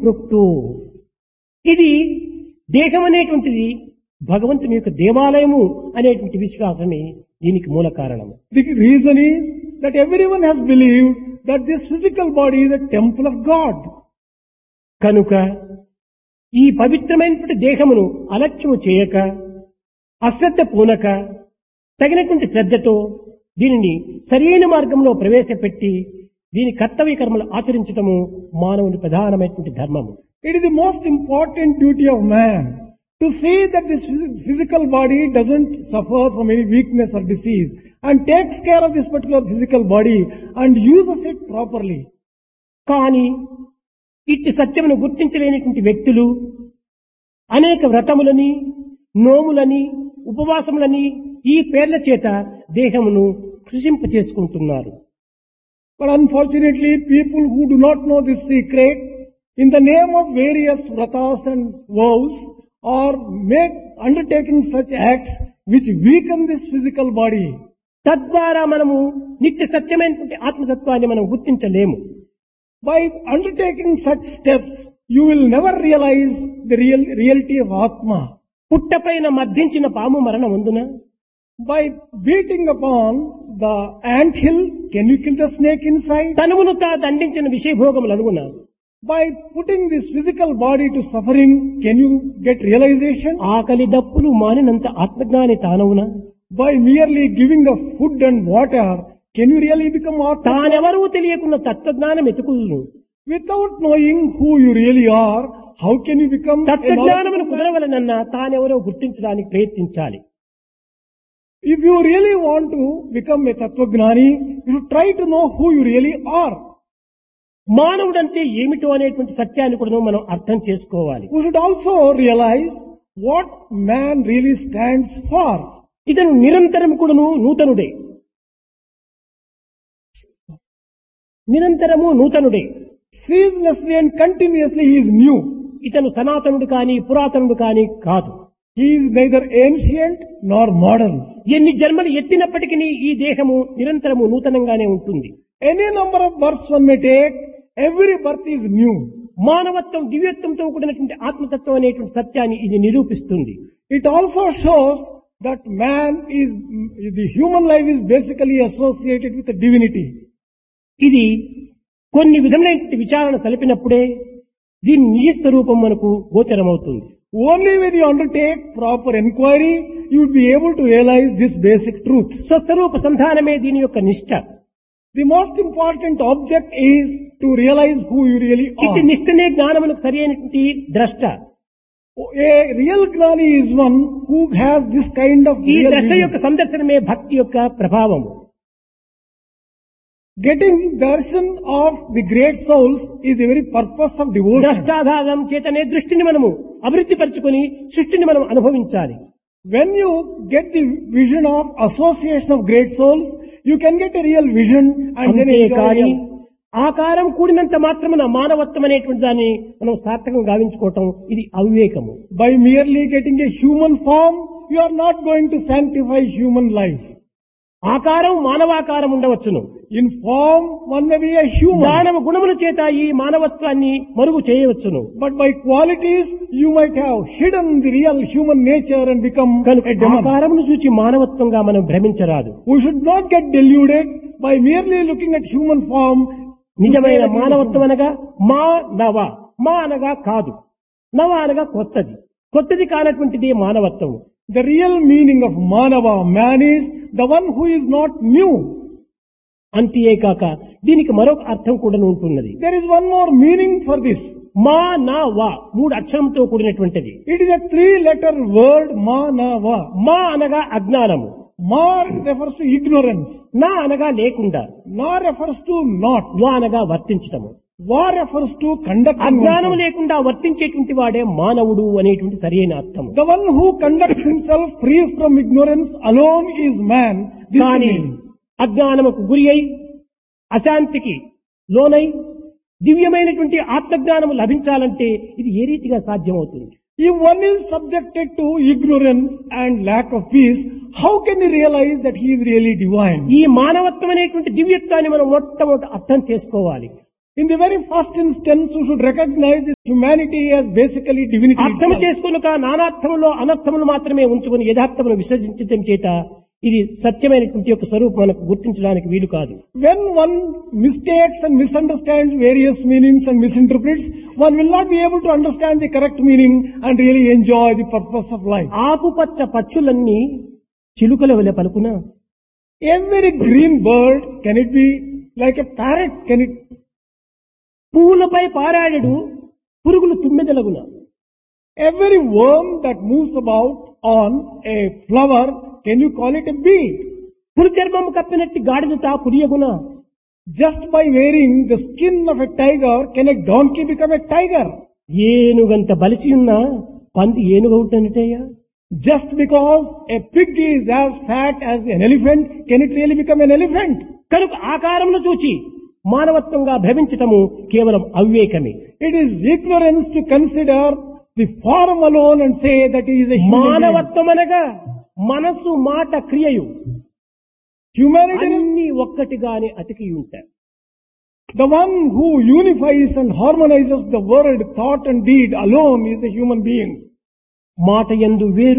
ప్రోక్తో. ఇది దేహం అనేటువంటిది భగవంతుని యొక్క దేవాలయము అనేటువంటి విశ్వాసమే దీనికి మూల కారణము. The reason is that everyone has believed that this physical body is a temple of God. కనుక ఈ పవిత్రమైనటువంటి దేహమును అలక్ష్యము చేయక, అశ్రద్ధ పూనక, తగినటువంటి శ్రద్ధతో దీనిని సరైన మార్గంలో ప్రవేశపెట్టి దీని కర్తవ్య కర్మలు ఆచరించటము మానవుని ప్రధానమైనటువంటి ధర్మము. It is the most important duty of man to see that this physical body doesn't suffer from any weakness or disease and takes care of this particular physical body and uses it properly. కానీ ఇట్టి సత్యమును గుర్తించలేనటువంటి వ్యక్తులు అనేక వ్రతములని, నోములని, ఉపవాసములని ఈ పేర్ల చేత దేహమును కృషింప చేసుకుంటున్నారు. But unfortunately, people who do not know this secret, in the name of various vratas and vows, or undertaking such acts which weaken this physical body. తద్వారా మనము నిత్య సత్యమైనటువంటి ఆత్మతత్వాన్ని మనం గుర్తించలేము. By undertaking such steps, you will never realize the reality of Atma. పుట్టపైన మద్దించిన పాము మరణం ఉందున? By beating upon the ant hill, can you kill the snake inside? తనువును తా దండించిన విషయభోగములు అనుగుణ? By putting this physical body to suffering, can you get realization? ఆకలి దప్పులు మానినంత ఆత్మజ్ఞాని తానవున? By merely giving the food and water, can you really become Atma? తానెవరూ తెలియకున్న తత్వజ్ఞానం ఎతుకుదును. Without knowing who you really are, how can you become a తత్వజ్ఞానమును knowledgeable man? కుదరవలనన్నా తానెవరో గుర్తించడానికి ప్రయత్నించాలి. If you really want to become a Tattvagnani, you should try to know who you really are. మానవుడంటే ఏమిటో అనేటువంటి సత్యాన్ని కూడా మనం అర్థం చేసుకోవాలి. We should also realize what man really stands for. ఇతను నిరంతరం కూడాను నూతనుడే. నిరంతరము నూతనుడే. Ceaselessly and continuously he is new. ఇతను సనాతనుడు కాని పురాతనుడు కాని కాదు. He is neither ancient nor modern. ఎన్ని జన్మలు ఎత్తినప్పటికీ ఈ దేహము నిరంతరము నూతనంగానే ఉంటుంది. Any number of births one may take, every birth is new. మానవత్వం దివ్యత్వంతో కూడినటువంటి ఆత్మతత్వం అనేటువంటి సత్యాన్ని ఇది నిరూపిస్తుంది. It also shows that the human life is basically associated with the divinity. ఇది కొన్ని విధములైన విచారణ సలిపినప్పుడే దీని నిజ స్వరూపం మనకు గోచరమవుతుంది. Only when you undertake proper inquiry, you would be able to realize this basic truth. స్వస్వరూప సంధానమే దీని యొక్క నిష్ట. The most important object is to realize who you really ఇట్టి are. నిష్టనే జ్ఞానములకు సరి అయినటువంటి ద్రష్ట. A real Gnani is one who has this kind of ఈ real ద్రష్ట vision. యొక్క సందర్శనమే భక్తి యొక్క ప్రభావము. Getting darshan of the great souls is the very purpose of devotion. ద్రష్టాధారం చేతనే దృష్టిని మనము అభివృద్ధి పరచుకొని సృష్టిని మనం అనుభవించాలి. When you get the vision of association of great souls, you can get a real vision and then enjoy అంతేకాని real. ఆకారం కూడినంత మాత్రమున మానవత్వం అనేటువంటి దాన్ని మనం సార్థకం గావించుకోవటం ఇది అవివేకము. By merely getting a human form, you are not going to sanctify human life. ఆకారం మానవాకారం ఉండవచ్చును. In form, one may be a human. దానవ గుణముల చేత ఈ మానవత్వాన్ని మరుగు చేయవచ్చును. But by qualities, you might have hidden the real human nature and become కనుక a demon. ఆకారమును చూచి మానవత్వంగా మనం భ్రమించరాదు. We should not get deluded by merely looking at human form. నిజమైన మానవత్వం అనగా మా నవ. మా అనగా కాదు, నవ అనగా కొత్తది. కొత్తది కానటువంటిది మానవత్వము. The real meaning of Manava, man, is the one who is not new. అంతేకాక దీనికి మరొక అర్థం కూడా ఉంటున్నది. There is one more meaning for this. మా నా వా 3 అక్షరంతో కూడినటువంటిది. It is a 3-letter word, Manava. మా అనగా అజ్ఞానము. Ma refers to ignorance. నా అనగా లేకుండా. Na refers to not. వా అనగా వర్తించటము. Va refers to conducting అజ్ఞానం oneself. లేకుండా వర్తించేటువంటి వాడే మానవుడు అనేటువంటి సరైన అర్థం. The one who conducts himself free from ignorance alone is man. This is the కానీ meaning. అజ్ఞానముకు గురి అయి అశాంతికి లోనై దివ్యమైనటువంటి ఆత్మజ్ఞానము లభించాలంటే ఇది ఏ రీతిగా సాధ్యమవుతుంది? If one is subjected to ignorance and lack of peace, how can he realize that he is really divine? ఈ మానవత్వం అనేటువంటి దివ్యత్వాన్ని మనం మొట్టమొదట అర్థం చేసుకోవాలి. In the very first instance, we should recognize this humanity as basically divinity అర్థము itself. చేసుకునుక నానార్థములో అనర్థములు మాత్రమే ఉంచుకుని యథార్థమును విసర్జించడం చేత ఇది సత్యమైనటువంటి యొక్క స్వరూపం మనకు గుర్తించడానికి వీలు కాదు. When one mistakes and misunderstands various meanings and misinterprets, one will not be able to understand the correct meaning and really enjoy the purpose of life. ఆకుపచ్చ పచ్చులన్నీ చిలుకల వలె పలుకున, Every green bird, can it be like a parrot? Can it? పువ్వులపై పారాడెడు పురుగులు తుమ్మెదలగున. Every worm that moves about on a flower, can you call it a bee? పులి చర్మము కప్పినట్టి గాడిద పులియగున. Just by wearing the skin of a tiger, can a donkey become a tiger? ఏనుగంత బలిసి ఉన్న పంది ఏనుగ ఉంటేనటయ్యా. Just because a pig is as fat as an elephant, can it really become an elephant? కనుక ఆకారమును చూచి మానవత్వంగా భ్రమించటము కేవలం అవివేకమే. It is ignorance to consider the form alone and say that he is a human being. మానవత్వం అనగా మనసు మాట క్రియయు Humanity, అన్ని ఒక్కటిగానే అతికి ఉంటాయి. the one who unifies and harmonizes the word, thought and deed alone is a human being. మాట యందు వేరు,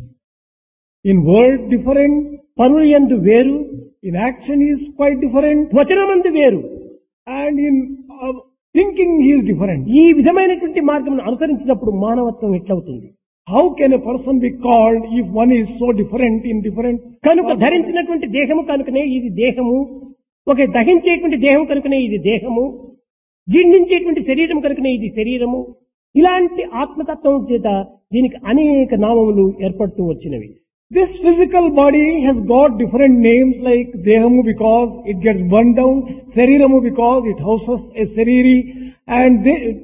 In word different, పనుల యందు వేరు, in action he is quite different, వచనమందు వేరు. and in thinking he is different. ఈ విధమైనటువంటి మార్గమును అనుసరించినప్పుడు మానవత్వం ఎట్లవుతుంది? How can a person be called if one is so different in different? కనుక ధరించినటువంటి దేహము కనుకనే ఇది దేహము, ఒక దహించేటువంటి దేహం కనుకనే ఇది దేహము, జీర్ణించేటువంటి శరీరం కనుకనే ఇది శరీరము. ఇలాంటి ఆత్మతత్వం చేత దీనికి అనేక నామములు ఏర్పడుతూ వచ్చినవి. This physical body has got different names like Dehamu because it gets burned down, Sariramu because it houses a Sariri, and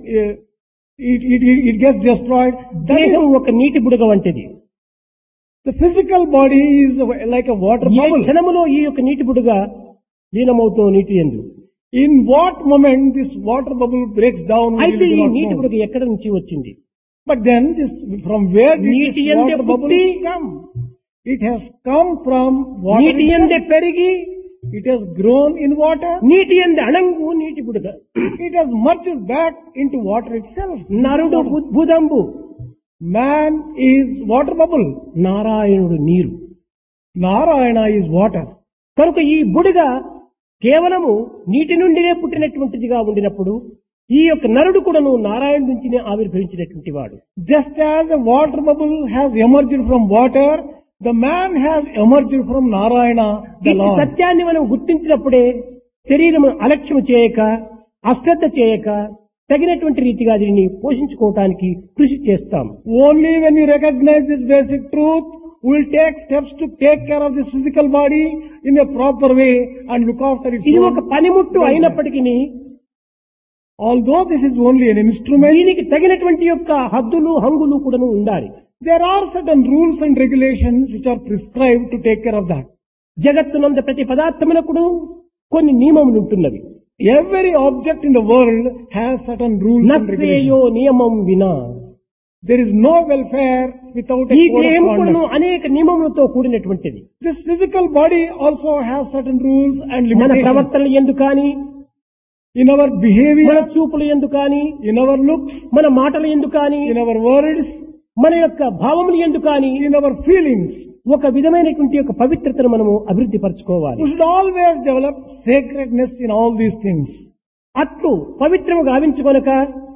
it gets destroyed. దేహం ఒక నీటి బుడగ వంటిది. The physical body is like a water A bubble. క్షణములో ఈ యొక్క నీటి బుడగ లీనమవుతూ నీటి యందు. In what moment this water bubble breaks down, we అయితే really ఈ do not నీటి know. బుడగ ఎక్కడి నుంచి వచ్చింది? But then from where did this నీటి యందే water bubble పుట్టి, come? It has come from water నీటి యందే itself. పెరిగి, It has grown in water. నీటి యందే అణంగు నీటి బుడగ. It has merged back into water itself. This is నరుడు water. బుద్భుదంబు, Man is water bubble. నారాయణుడు నీరు. Narayana is water. కనుక ఈ బుడగ కేవలము నీటి నుండినే పుట్టినటువంటిదిగా ఉండినప్పుడు ఈ యొక్క నరుడు కూడాను నారాయణ నుంచినే ఆవిర్భవించినటువంటి వాడు. Just as a water bubble has emerged from water, the man has emerged from Narayana, the ఈ Lord. సత్యాన్ని మనం గుర్తించినప్పుడే శరీరము అలక్ష్యం చేయక, అశ్రద్ధ చేయక, తగినటువంటి రీతిగా దీనిని పోషించుకోవటానికి కృషి చేస్తాం. Only when you recognize this basic truth, we will take steps to take care of this physical body in a proper way and look after its ఇది own ఒక పనిముట్టు welfare. అయినప్పటికీ Although this is only an instrument, దీనికి తగినటువంటి యొక్క హద్దులు హంగులు కూడాను ఉండాలి. there are certain rules and regulations which are prescribed to take care of that. జగత్తునంద ప్రతి పదార్థమునకును కొన్ని నియమములు ఉంటున్నవి. Every object in the world has certain rules and నశ్రేయో regulations. నియమం వినా. There is no welfare without a ఈ code of దేహం కూడాను conduct. అనేక నియమములతో కూడినటువంటిది. This physical body also has certain rules and మన limitations. ప్రవర్తనలు ఎందు కానీ, In our మన behavior, చూపులు ఎందు కానీ, in our looks, మన మాటలు ఎందు కానీ, in our words, మన యొక్క భావములు ఎందు కానీ in our feelings. ఒక విధమైనటువంటి యొక్క పవిత్రతను మనము అభివృద్ధి పరచుకోవాలి. We should always develop sacredness in all these things. అట్లు పవిత్రము గావించుకొనక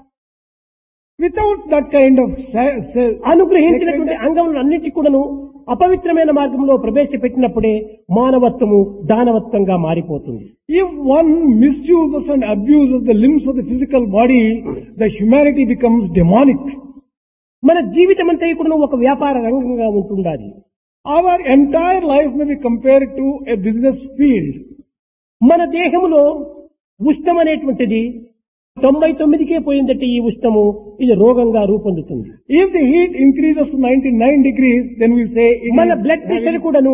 Without that kind of అనుగ్రహించినటువంటి sacredness, అంగములు అన్నిటి కూడాను అపవిత్రమైన మార్గంలో ప్రవేశపెట్టినప్పుడే మానవత్వము దానవత్వంగా మారిపోతుంది. if one misuses and abuses the limbs of the physical body, the humanity becomes demonic. మన జీవితం అంతా కూడా ఒక వ్యాపార రంగంగా ఉంటుండాలి. Our entire life may be compared to a business field. మన దేహములో ఉష్ణం అనేటువంటిది 99కే పోయిందంటే ఈ ఉష్ణము ఇది రోగంగా రూపొందుతుంది. If the heat increases to 99 degrees, then we say it మన is బ్లడ్ ప్రెషర్ కూడాను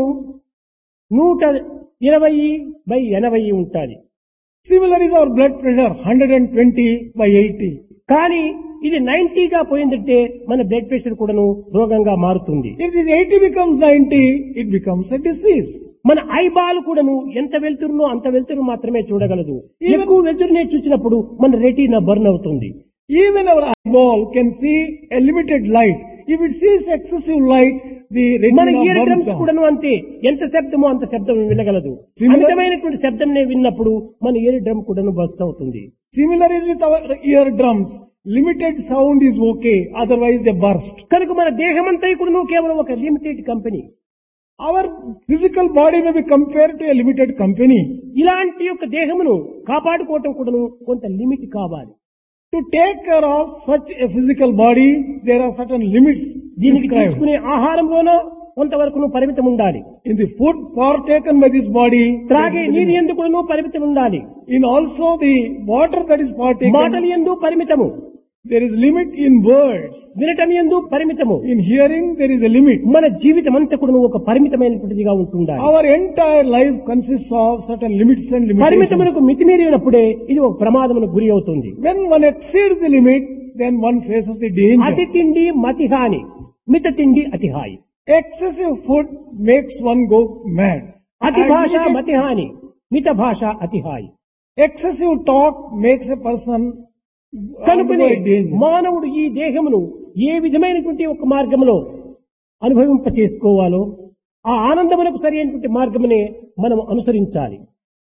120/80 ఉంటుంది. similar is our blood pressure, 120/80. కానీ ఇది 90గా పోయిందంటే మన బ్లడ్ ప్రెషర్ కూడాను రోగంగా మారుతుంది. If this 80 becomes 90, it becomes a disease. మన ఐబాల్ కూడాను ఎంత వెళ్తురునో అంత వెళ్తురు మాత్రమే చూడగలదు. ఎక్కువ వెళ్తురునే చూసినప్పుడు మన రెటీనా బర్న్ అవుతుంది. Even our eyeball can see a limited light. If it sees excessive light, the మన retina year burns drums down. కూడాను అంతే, ఎంత శబ్దమో అంత శబ్దం వినగలదు. Similar- అమితమైనటువంటి శబ్దంనే విన్నప్పుడు మన ఇయర్ డ్రమ్ కూడాను బస్ట్ అవుతుంది. Similar is with our eardrums. Limited sound is okay, otherwise they burst. కనుక మన దేహమంతా కూడాను కేవలం ఒక limited company. Our physical body may be compared to a limited company. ఇలాంటి యొక్క దేహమును కాపాడుకోవటం కూడాను కొంత లిమిట్ కావాలి. To take care of such a physical body, there are certain limits దీనికి described. తీసుకునే ఆహారంలోనూ కొంతవరకు పరిమితం ఉండాలి. In the food partaken by this body, త్రాగే నీరు యందు కూడాను పరిమితం ఉండాలి. in also the water that is మాటలు partaken, యందు పరిమితము, there is limit in words. వినటం యందు పరిమితము. In hearing, there is a limit. మన జీవితం అంతా కూడాను ఒక పరిమితమైనటువంటిదిగా ఉంటుండాలి. Our entire life consists of certain limits and limitations. పరిమితములకు మితిమీరినప్పుడే ఇది ఒక ప్రమాదమునకు గురి అవుతుంది. When one exceeds the limit, then one faces the danger. అతి తిండి మతి హాని, మిత తిండి అతి హాయి. Excessive food makes one go mad. అతి And భాష limited- మతి హాని, మిత భాష అతి హాయి. excessive talk makes a person కనుకనే undergo a danger. మానవుడు ఈ దేహమును ఏ విధమైనటువంటి ఒక మార్గంలో అనుభవింప చేసుకోవాలో ఆ ఆనందమునకు సరి అయినటువంటి మార్గమునే మనం అనుసరించాలి.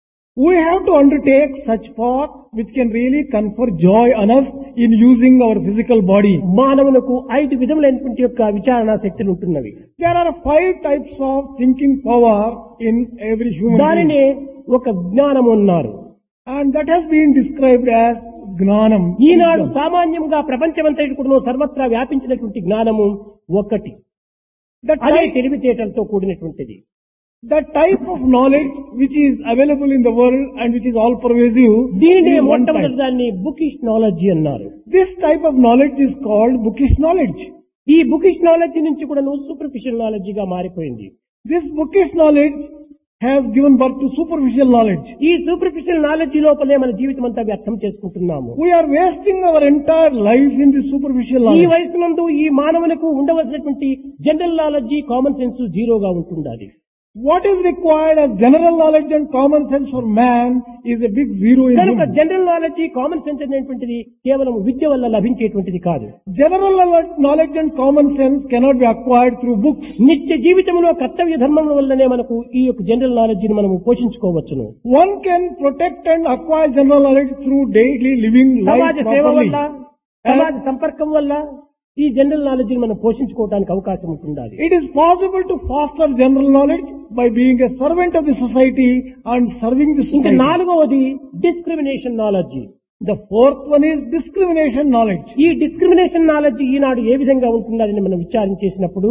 We have to undertake such path which can really confer joy on us in using our physical body. మానవునకు 5 విధములైనటువంటి యొక్క విచారణ శక్తులు ఉంటున్నవి. There are 5 types of thinking power in every human being. దానినే ఒక జ్ఞానం అన్నారు. And that has been described as gnanam. Eenadu wisdom. సామాన్యంగా ప్రపంచమంతటి కూడా సర్వత్రా వ్యాపించినటువంటి జ్ఞానము ఒకటి, The అదే type, తెలివితేటలతో కూడినటువంటిది. the type of knowledge which is available in the world and which is all pervasive దీనినే is one మొట్టమొదటి type. దాన్ని బుకిష్ నాలెడ్జి అన్నారు. This type of knowledge is called bookish knowledge. ఈ బుకిష్ నాలెడ్జి నుంచి కూడా superficial నాలెడ్జిగా మారిపోయింది. This bookish knowledge has given birth to superficial knowledge. ఈ superficial knowledge లోపలే మన జీవితం అంతా వ్యర్థం చేసుకుంటున్నాము. We are wasting our entire life in this superficial ఈ knowledge. వయసునందు ఈ మానవులకు ఉండవలసినటువంటి జనరల్ నాలెడ్జి, కామన్ సెన్స్ జీరోగా ఉంటుండాలి. What is required as general knowledge and common sense for man is a big zero in కనుక him. General knowledge, common sense అనేటువంటిది కేవలం విద్య వల్ల లభించేటువంటిది కాదు. General knowledge and common sense cannot be acquired through books. నిత్య జీవితంలో కర్తవ్య ధర్మం వల్లనే మనకు ఈ యొక్క జనరల్ నాలెడ్జిని మనము పోషించుకోవచ్చును. One can protect and acquire general knowledge through daily living సమాజ life సేవ properly. వల్ల, సమాజ సంపర్కం వల్ల ఈ జనరల్ నాలెడ్జిని మనం పోషించుకోవడానికి అవకాశం ఉంటుండాలి. It is possible to foster general knowledge by being a servant of the society and serving the ఇంకా society. 4వది discrimination knowledge. The fourth one is discrimination knowledge. ఈ డిస్క్రిమినేషన్ నాలెడ్జి ఈనాడు ఏ విధంగా ఉంటుందని మనం విచారించేసినప్పుడు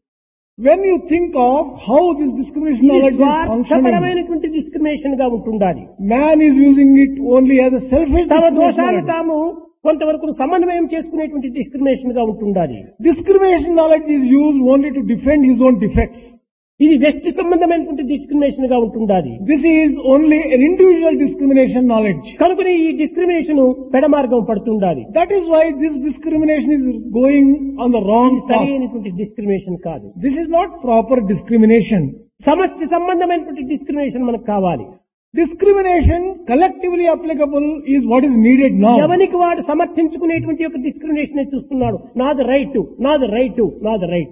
When you think of how this discrimination ఇది knowledge is functioning, స్వార్థపరమైనటువంటి discrimination గా ఉంటుండాలి. man is using it only as a selfish తమ discrimination దోషాలు knowledge. తాము కొంతవరకు సమన్వయం చేసుకునేటువంటి డిస్క్రిమినేషన్ గా ఉంటుండాలి. Discrimination knowledge is used only to defend his own defects. ఇది వ్యక్తి సంబంధమైనటువంటి డిస్క్రిమినేషన్ గా ఉంటుండాలి. This is only an individual discrimination knowledge. కనుకనే ఈ discrimination పెడమార్గం పడుతుండాలి. That is why this discrimination is going on the wrong ఇది path. సరైనటువంటి డిస్క్రిమినేషన్ కాదు. This is not proper discrimination. సమష్టి సంబంధమైనటువంటి డిస్క్రిమినేషన్ మనకు కావాలి. Discrimination collectively applicable is what is needed now. ఎవరికి వాడు సమర్థించుకునేటువంటి యొక్క డిస్క్రిమినేషన్ చూస్తున్నాడు. నాది రైట్, నాది రైట్, నాది right.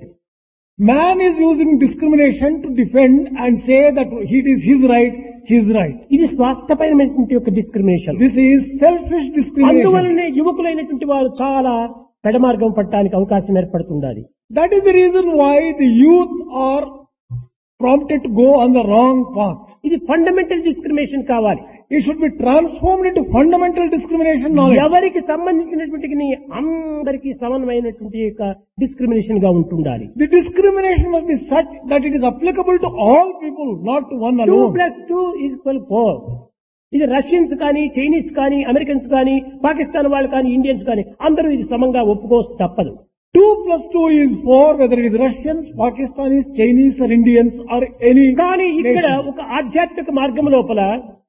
Man is using discrimination to defend and say that it is his right, his right. ఇది స్వార్థపరమైనటువంటి యొక్క discrimination. This is selfish discrimination. అందువల్లనే యువకులైనటువంటి వారు చాలా పెడమార్గం పట్టడానికి అవకాశం ఏర్పడుతుండాలి. That is the reason why the youth are prompted to go on the wrong path. ఇది fundamental discrimination కావాలి. It should be transformed into fundamental discrimination knowledge. ఎవరికి సంబంధించినటువంటి అందరికీ సమానమైనటువంటి యొక్క డిస్క్రిమినేషన్ గా ఉంటుండాలి. The discrimination must be such that it is applicable to all people, not to one 2 alone. + 2 = 4. ఇది రష్యన్స్ కానీ, చైనీస్ కానీ, అమెరికన్స్ కానీ, పాకిస్తాన్ వాళ్ళు కానీ, ఇండియన్స్ కానీ అందరూ ఇది సమంగా ఒప్పుకో తప్పదు. 2 + 2 is 4, whether it is Russians, Pakistanis, Chinese or Indians or any కానీ ఇక్కడ nation. ఒక ఆధ్యాత్మిక మార్గం లోపల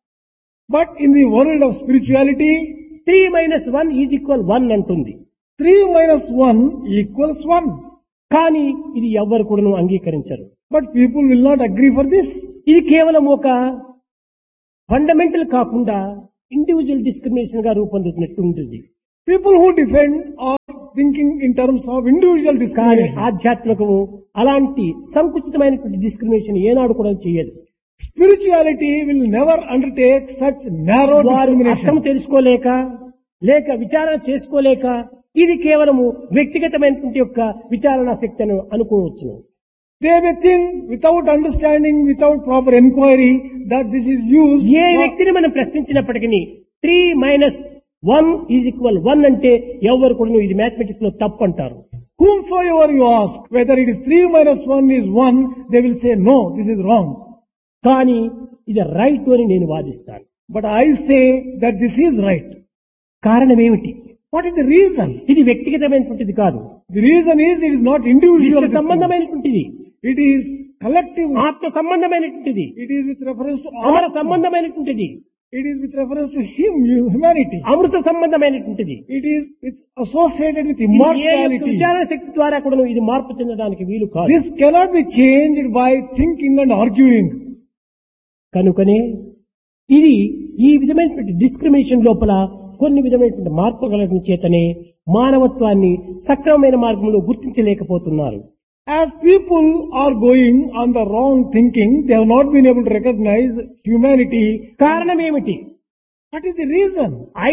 But in the world of spirituality, 3 - 1 = 1 అంటుంది. 3 - 1 = 1. కానీ ఇది ఎవ్వరు కూడా అంగీకరించరు. But people will not agree for this. ఇది కేవలం ఒక ఫండమెంటల్ కాకుండా ఇండివిజువల్ డిస్క్రిమినేషన్ గా రూపొందుతున్నట్టు ఉంటుంది. People who defend are thinking in terms of individual కానీ discrimination. ఆధ్యాత్మికము అలాంటి సంకుచితమైనటువంటి డిస్క్రిమినేషన్ ఏనాడు కూడా చేయదు. Spirituality will never undertake such narrow వారు అర్థం discrimination. తెలుసుకోలేక లేక విచారణ చేసుకోలేక ఇది కేవలము వ్యక్తిగతమైనటువంటి యొక్క విచారణ శక్తిని అనుకోవచ్చును. They may think without understanding, without proper inquiry, that this is used A for వ్యక్తిని మనం ప్రశ్నించినప్పటికీ 3 - 1 = 1 అంటే ఎవరు కూడా ఇది మ్యాథమెటిక్స్ లో తప్పు అంటారు. whomsoever you ask, whether it is 3 - 1 is 1, they will say, no, this is wrong. కానీ ఇది రైట్ అని నేను వాదిస్తాను. But I say that this is right. కారణం ఏమిటి? What is the reason? ఇది వ్యక్తిగతమైనటువంటిది కాదు, The reason is it is not individual. విశ్వ సంబంధమైనటువంటిది, It is collective. ఆత్మ సంబంధమైనటువంటిది, It is with reference to అమర all. సంబంధమైనటువంటిది, It is with reference to humanity. Amrutha సంబంధమైనటువంటిది. It is associated with ఇది ఏ యొక్క immortality. విచారణ శక్తి ద్వారా కూడా ఇది మార్పు చెందడానికి వీలు కాదు. This cannot be changed by thinking and arguing. కనుకనే ఇది ఈ విధమైనటువంటి డిస్క్రిమినేషన్ లోపల కొన్ని విధమైనటువంటి మార్పు కలగడం చేతనే మానవత్వాన్ని సక్రమమైన మార్గంలో గుర్తించలేకపోతున్నారు. As people are going on the wrong thinking, they have not been able to recognize humanity. కారణం ఏమిటి? What is the reason?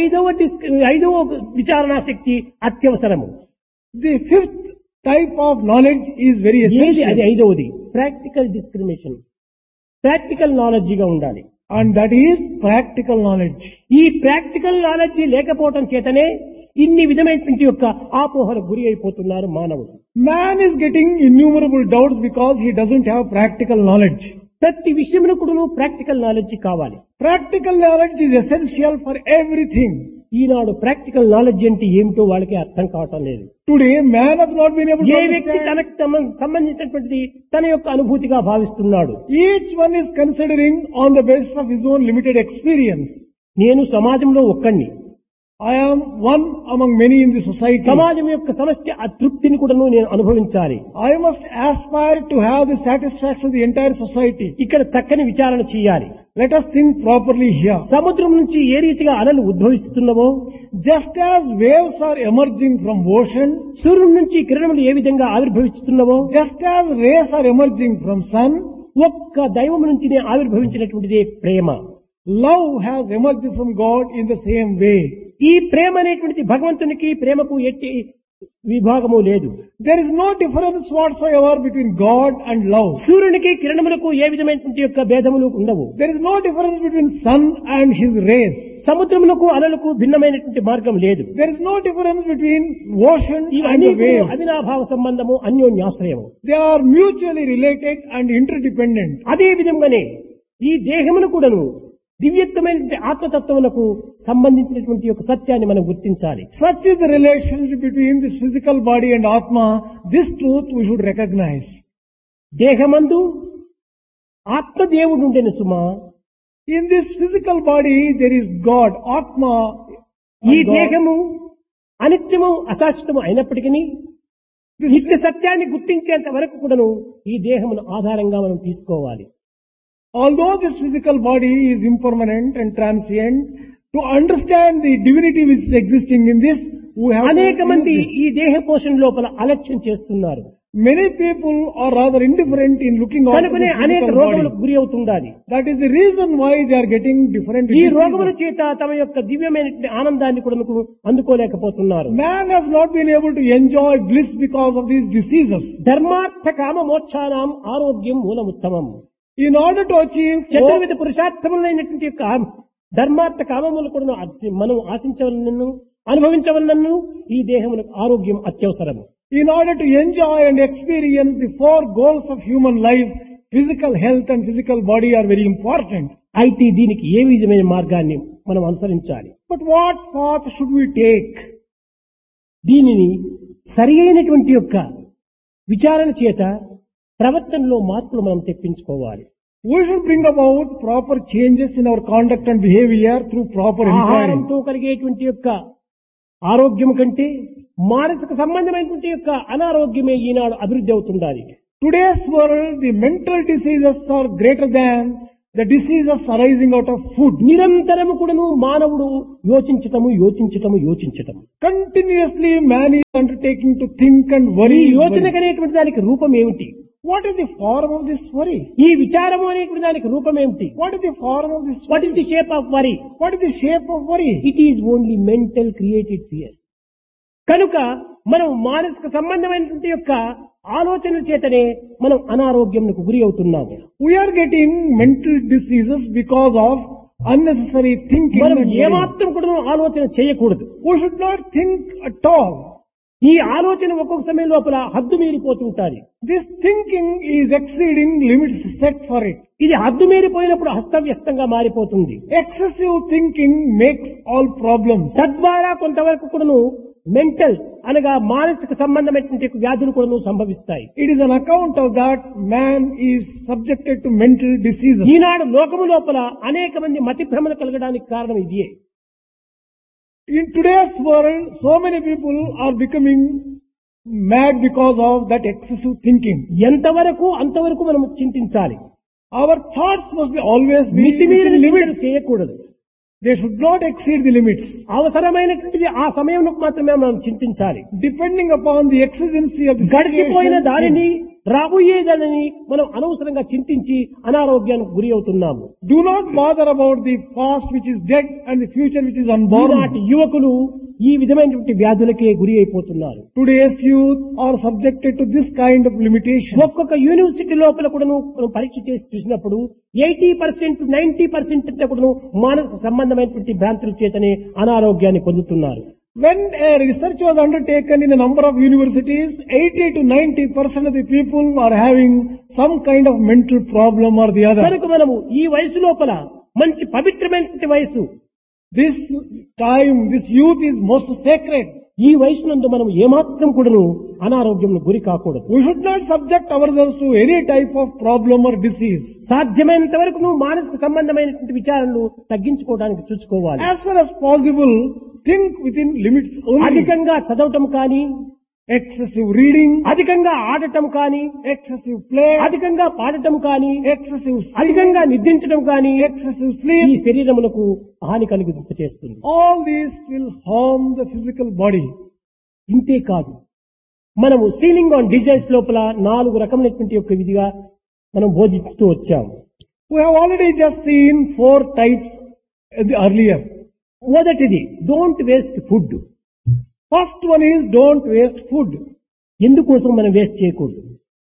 ఐదవ విచారణా శక్తి అత్యవసరము. The fifth type of knowledge is very ఏది అది? essential. ఐదవది ప్రాక్టికల్ డిస్క్రిమినేషన్. ప్రాక్టికల్ నాలెడ్జిగా ఉండాలి. And that is practical knowledge. ఈ practical knowledge లేకపోవటం చేతనే ఇన్ని విధమైనటువంటి యొక్క ఆపోహలకు గురి అయిపోతున్నారు మానవుడు. Man is getting innumerable doubts because he doesn't have practical knowledge. ప్రతి విషయంలో కూడా ప్రాక్టికల్ నాలెడ్జి కావాలి. Practical knowledge is essential for everything. Eenadu practical knowledge అంటే ఏమిటో వాళ్ళకి అర్థం కావటం లేదు. Today, man has not been able to ఏ వ్యక్తి understand. తనకు సంబంధించినటువంటిది తన యొక్క అనుభూతిగా భావిస్తున్నాడు. Each one is considering on the basis of his own limited experience. నేను సమాజంలో ఒక్కడిని, I am one among many in the society. సమాజం యొక్క సమష్టి అతృప్తిని కూడా నేను అనుభవించాలి. I must aspire to have the satisfaction of the entire society. ఇక్కడ చక్కని విచారణ చేయాలి. Let us think properly here. సముద్రం నుంచి ఏ రీతిగా అలలు ఉద్భవిస్తున్నావో, Just as waves are emerging from ocean, సూర్యుడి నుంచి కిరణములు ఏ విధంగా ఆవిర్భవిస్తున్నావో, just as rays are emerging from sun, ఒక్క దైవం నుంచి ఆవిర్భవించినటువంటిదే ప్రేమ. love has emerged from God in the same way. ఈ ప్రేమ అనేటువంటిది భగవంతునికి ప్రేమకు ఎట్టి విభాగము లేదు. There is no difference whatsoever between God and love. సూర్యునికి కిరణములకు ఏ విధమైనటువంటి యొక్క భేదములు ఉండవు. There is no difference between sun and his rays. సముద్రములకు అలలకు భిన్నమైనటువంటి మార్గం లేదు. There is no difference between ocean and ఇవన్నీ the waves. అవినాభావ సంబంధము, అన్యోన్యాశ్రయము. They are mutually related and interdependent. అదే విధంగానే ఈ దేహమును కూడాను దివ్యత్వమైనటువంటి ఆత్మతత్వములకు సంబంధించినటువంటి యొక్క సత్యాన్ని మనం గుర్తించాలి. Such is the relationship between this physical body and Atma. This truth we should recognize. దేహమందు ఆత్మదేవుడు ఉండెను సుమా. In this physical body there is God, Atma. ఈ and God. దేహము అనిత్యము అశాశ్వతము అయినప్పటికీ This, నిత్య సత్యాన్ని గుర్తించేంత వరకు కూడాను ఈ దేహమును ఆధారంగా మనం తీసుకోవాలి. although this physical body is impermanent and transient, to understand the divinity which is existing in this, we have అనేక to మంది use this. ఈ దేహ పోషణ లోపల అలక్ష్యం చేస్తున్నారు. Many people are rather indifferent in looking after కనుకనే this అనేక physical రోగములకు body. గురి అవుతుండాలి. That is the reason why they are getting different ఈ రోగముల diseases. చేత తమ యొక్క దివ్యమైనటువంటి ఆనందాన్ని కూడా అందుకోలేకపోతున్నారు. Man has not been able to enjoy bliss because of these diseases. ధర్మార్థ కామ మోక్షానాం ఆరోగ్యం మూలముత్తమం. In order to achieve చతుర్విధ పురుషార్థములైనటువంటి యొక్క ధర్మార్థ కామములు కూడా మనం ఆశించవలనను అనుభవించవలనను ఈ దేహములకు ఆరోగ్యం అత్యవసరము. in order to enjoy and experience the four goals of human life, physical health and physical body are very important. అయితే దీనికి ఏ విధమైన మార్గాన్ని మనం అనుసరించాలి? But what path should we take? దీనిని సరి అయినటువంటి యొక్క విచారణ చేత ప్రవర్తనలో మార్పులు మనం తెప్పించుకోవాలి. We should bring about proper changes in our conduct and behavior through proper inquiry. ఆహారంతో కలిగేటువంటి యొక్క ఆరోగ్యం కంటే మానసిక సంబంధమైనటువంటి యొక్క అనారోగ్యమే ఈనాడు అభివృద్ధి అవుతుండాలి. Today's world, the mental diseases are greater than the diseases arising out of food. నిరంతరము కూడాను మానవుడు యోచించటము. Continuously man is undertaking to think and ఈ worry. యోచన అనేటువంటి దానికి రూపం ఏమిటి? What is the form of this worry? ఈ విచారము అనేటువంటి దానికి రూపం ఏమిటి? What is the form of this what worry? Is the shape of worry? What is the shape of worry? It is only mental created fear. కనుక మనం మానసిక సంబంధమైనటువంటి యొక్క ఆలోచనల చేతనే మనం అనారోగ్యంకు గురి అవుతున్నాము. We are getting mental diseases because of unnecessary thinking. మనం and worry. ఏమాత్రం కూడా ఆలోచన చేయకూడదు. We should not think at all. ఈ ఆలోచన ఒక్కొక్క సమయం లోపల హద్దు మీరిపోతుంటారు. This thinking is exceeding limits set for it. ఇది హద్దు మీరిపోయినప్పుడు హస్తవ్యస్తంగా మారిపోతుంది. Excessive thinking makes all problems. తద్వారా కొంతవరకు కూడాను మెంటల్ అనగా మానసిక సంబంధమైనటువంటి వ్యాధులు కూడాను సంభవిస్తాయి. It is an account of that man is subjected to mental diseases. ఈనాడు లోకము లోపల అనేక మంది మతి భ్రమలు కలగడానికి కారణం ఇదే. In today's world, so many people are becoming mad because of that excessive thinking. ఎంతవరకు అంతవరకు మనం చింతించాలి. Our thoughts must be always be మితిమీరిన within చింతన limits. చేయకూడదు. They should not exceed the limits. అవసరమైనటువంటిది ఆ సమయంలో మాత్రమే మనం చింతించాలి. Depending upon the exigency of the గడిచిపోయిన situation, దానిని రాబోయేదానిని మనం అనవసరంగా చింతించి అనారోగ్యానికి గురి అవుతున్నాము. do not bother about the past which is dead and the future which is ఈనాటి unborn. యువకులు ఈ విధమైనటువంటి వ్యాధులకే గురి అయిపోతున్నారు. Today's youth are subjected to this kind of limitations. ఒక్కొక్క యూనివర్సిటీ లోపల కూడాను మనం పరీక్ష చేసి చూసినప్పుడు 80% 90% అంతా కూడాను మానసిక సంబంధమైనటువంటి భ్రాంతుల చేతనే అనారోగ్యాన్ని పొందుతున్నారు. When a research was undertaken in a number of universities, 80 to 90% of the people are having some kind of mental problem or the other. కనుక మనము ఈ వయసు లోపల మంచి పవిత్రమైనటువంటి వయసు. This time, this youth is most sacred. ఈ వయసు నందు మనం ఏమాత్రం కూడాను అనారోగ్యం గురి కాకూడదు. We should not subject ourselves to any type of problem or disease. సాధ్యమైనంత వరకు నువ్వు మానసిక సంబంధమైనటువంటి విచారణలు తగ్గించుకోవడానికి చూసుకోవాలి. As far as possible, think within limits only. అధికంగా చదవటం కానీ, Excessive reading, అధికంగా ఆడటం కానీ, excessive play, అధికంగా పాడటం కానీ, excessive singing, అధికంగా నిద్రించడం కానీ excessive ఈ sleep, శరీరమునకు హాని కలిగింపచేస్తుంది. all these will harm the physical body. ఇంతే కాదు, మనము సీలింగ్ ఆన్ డిజైన్స్ లోపల 4 రకములైనటువంటి యొక్క విధిగా మనం బోధిస్తూ వచ్చాము. We have already just seen 4 types earlier. మొదటిది don't waste food. First one is don't waste food. ఎందుకోసం మనం వేస్ట్ చేయకూడదు?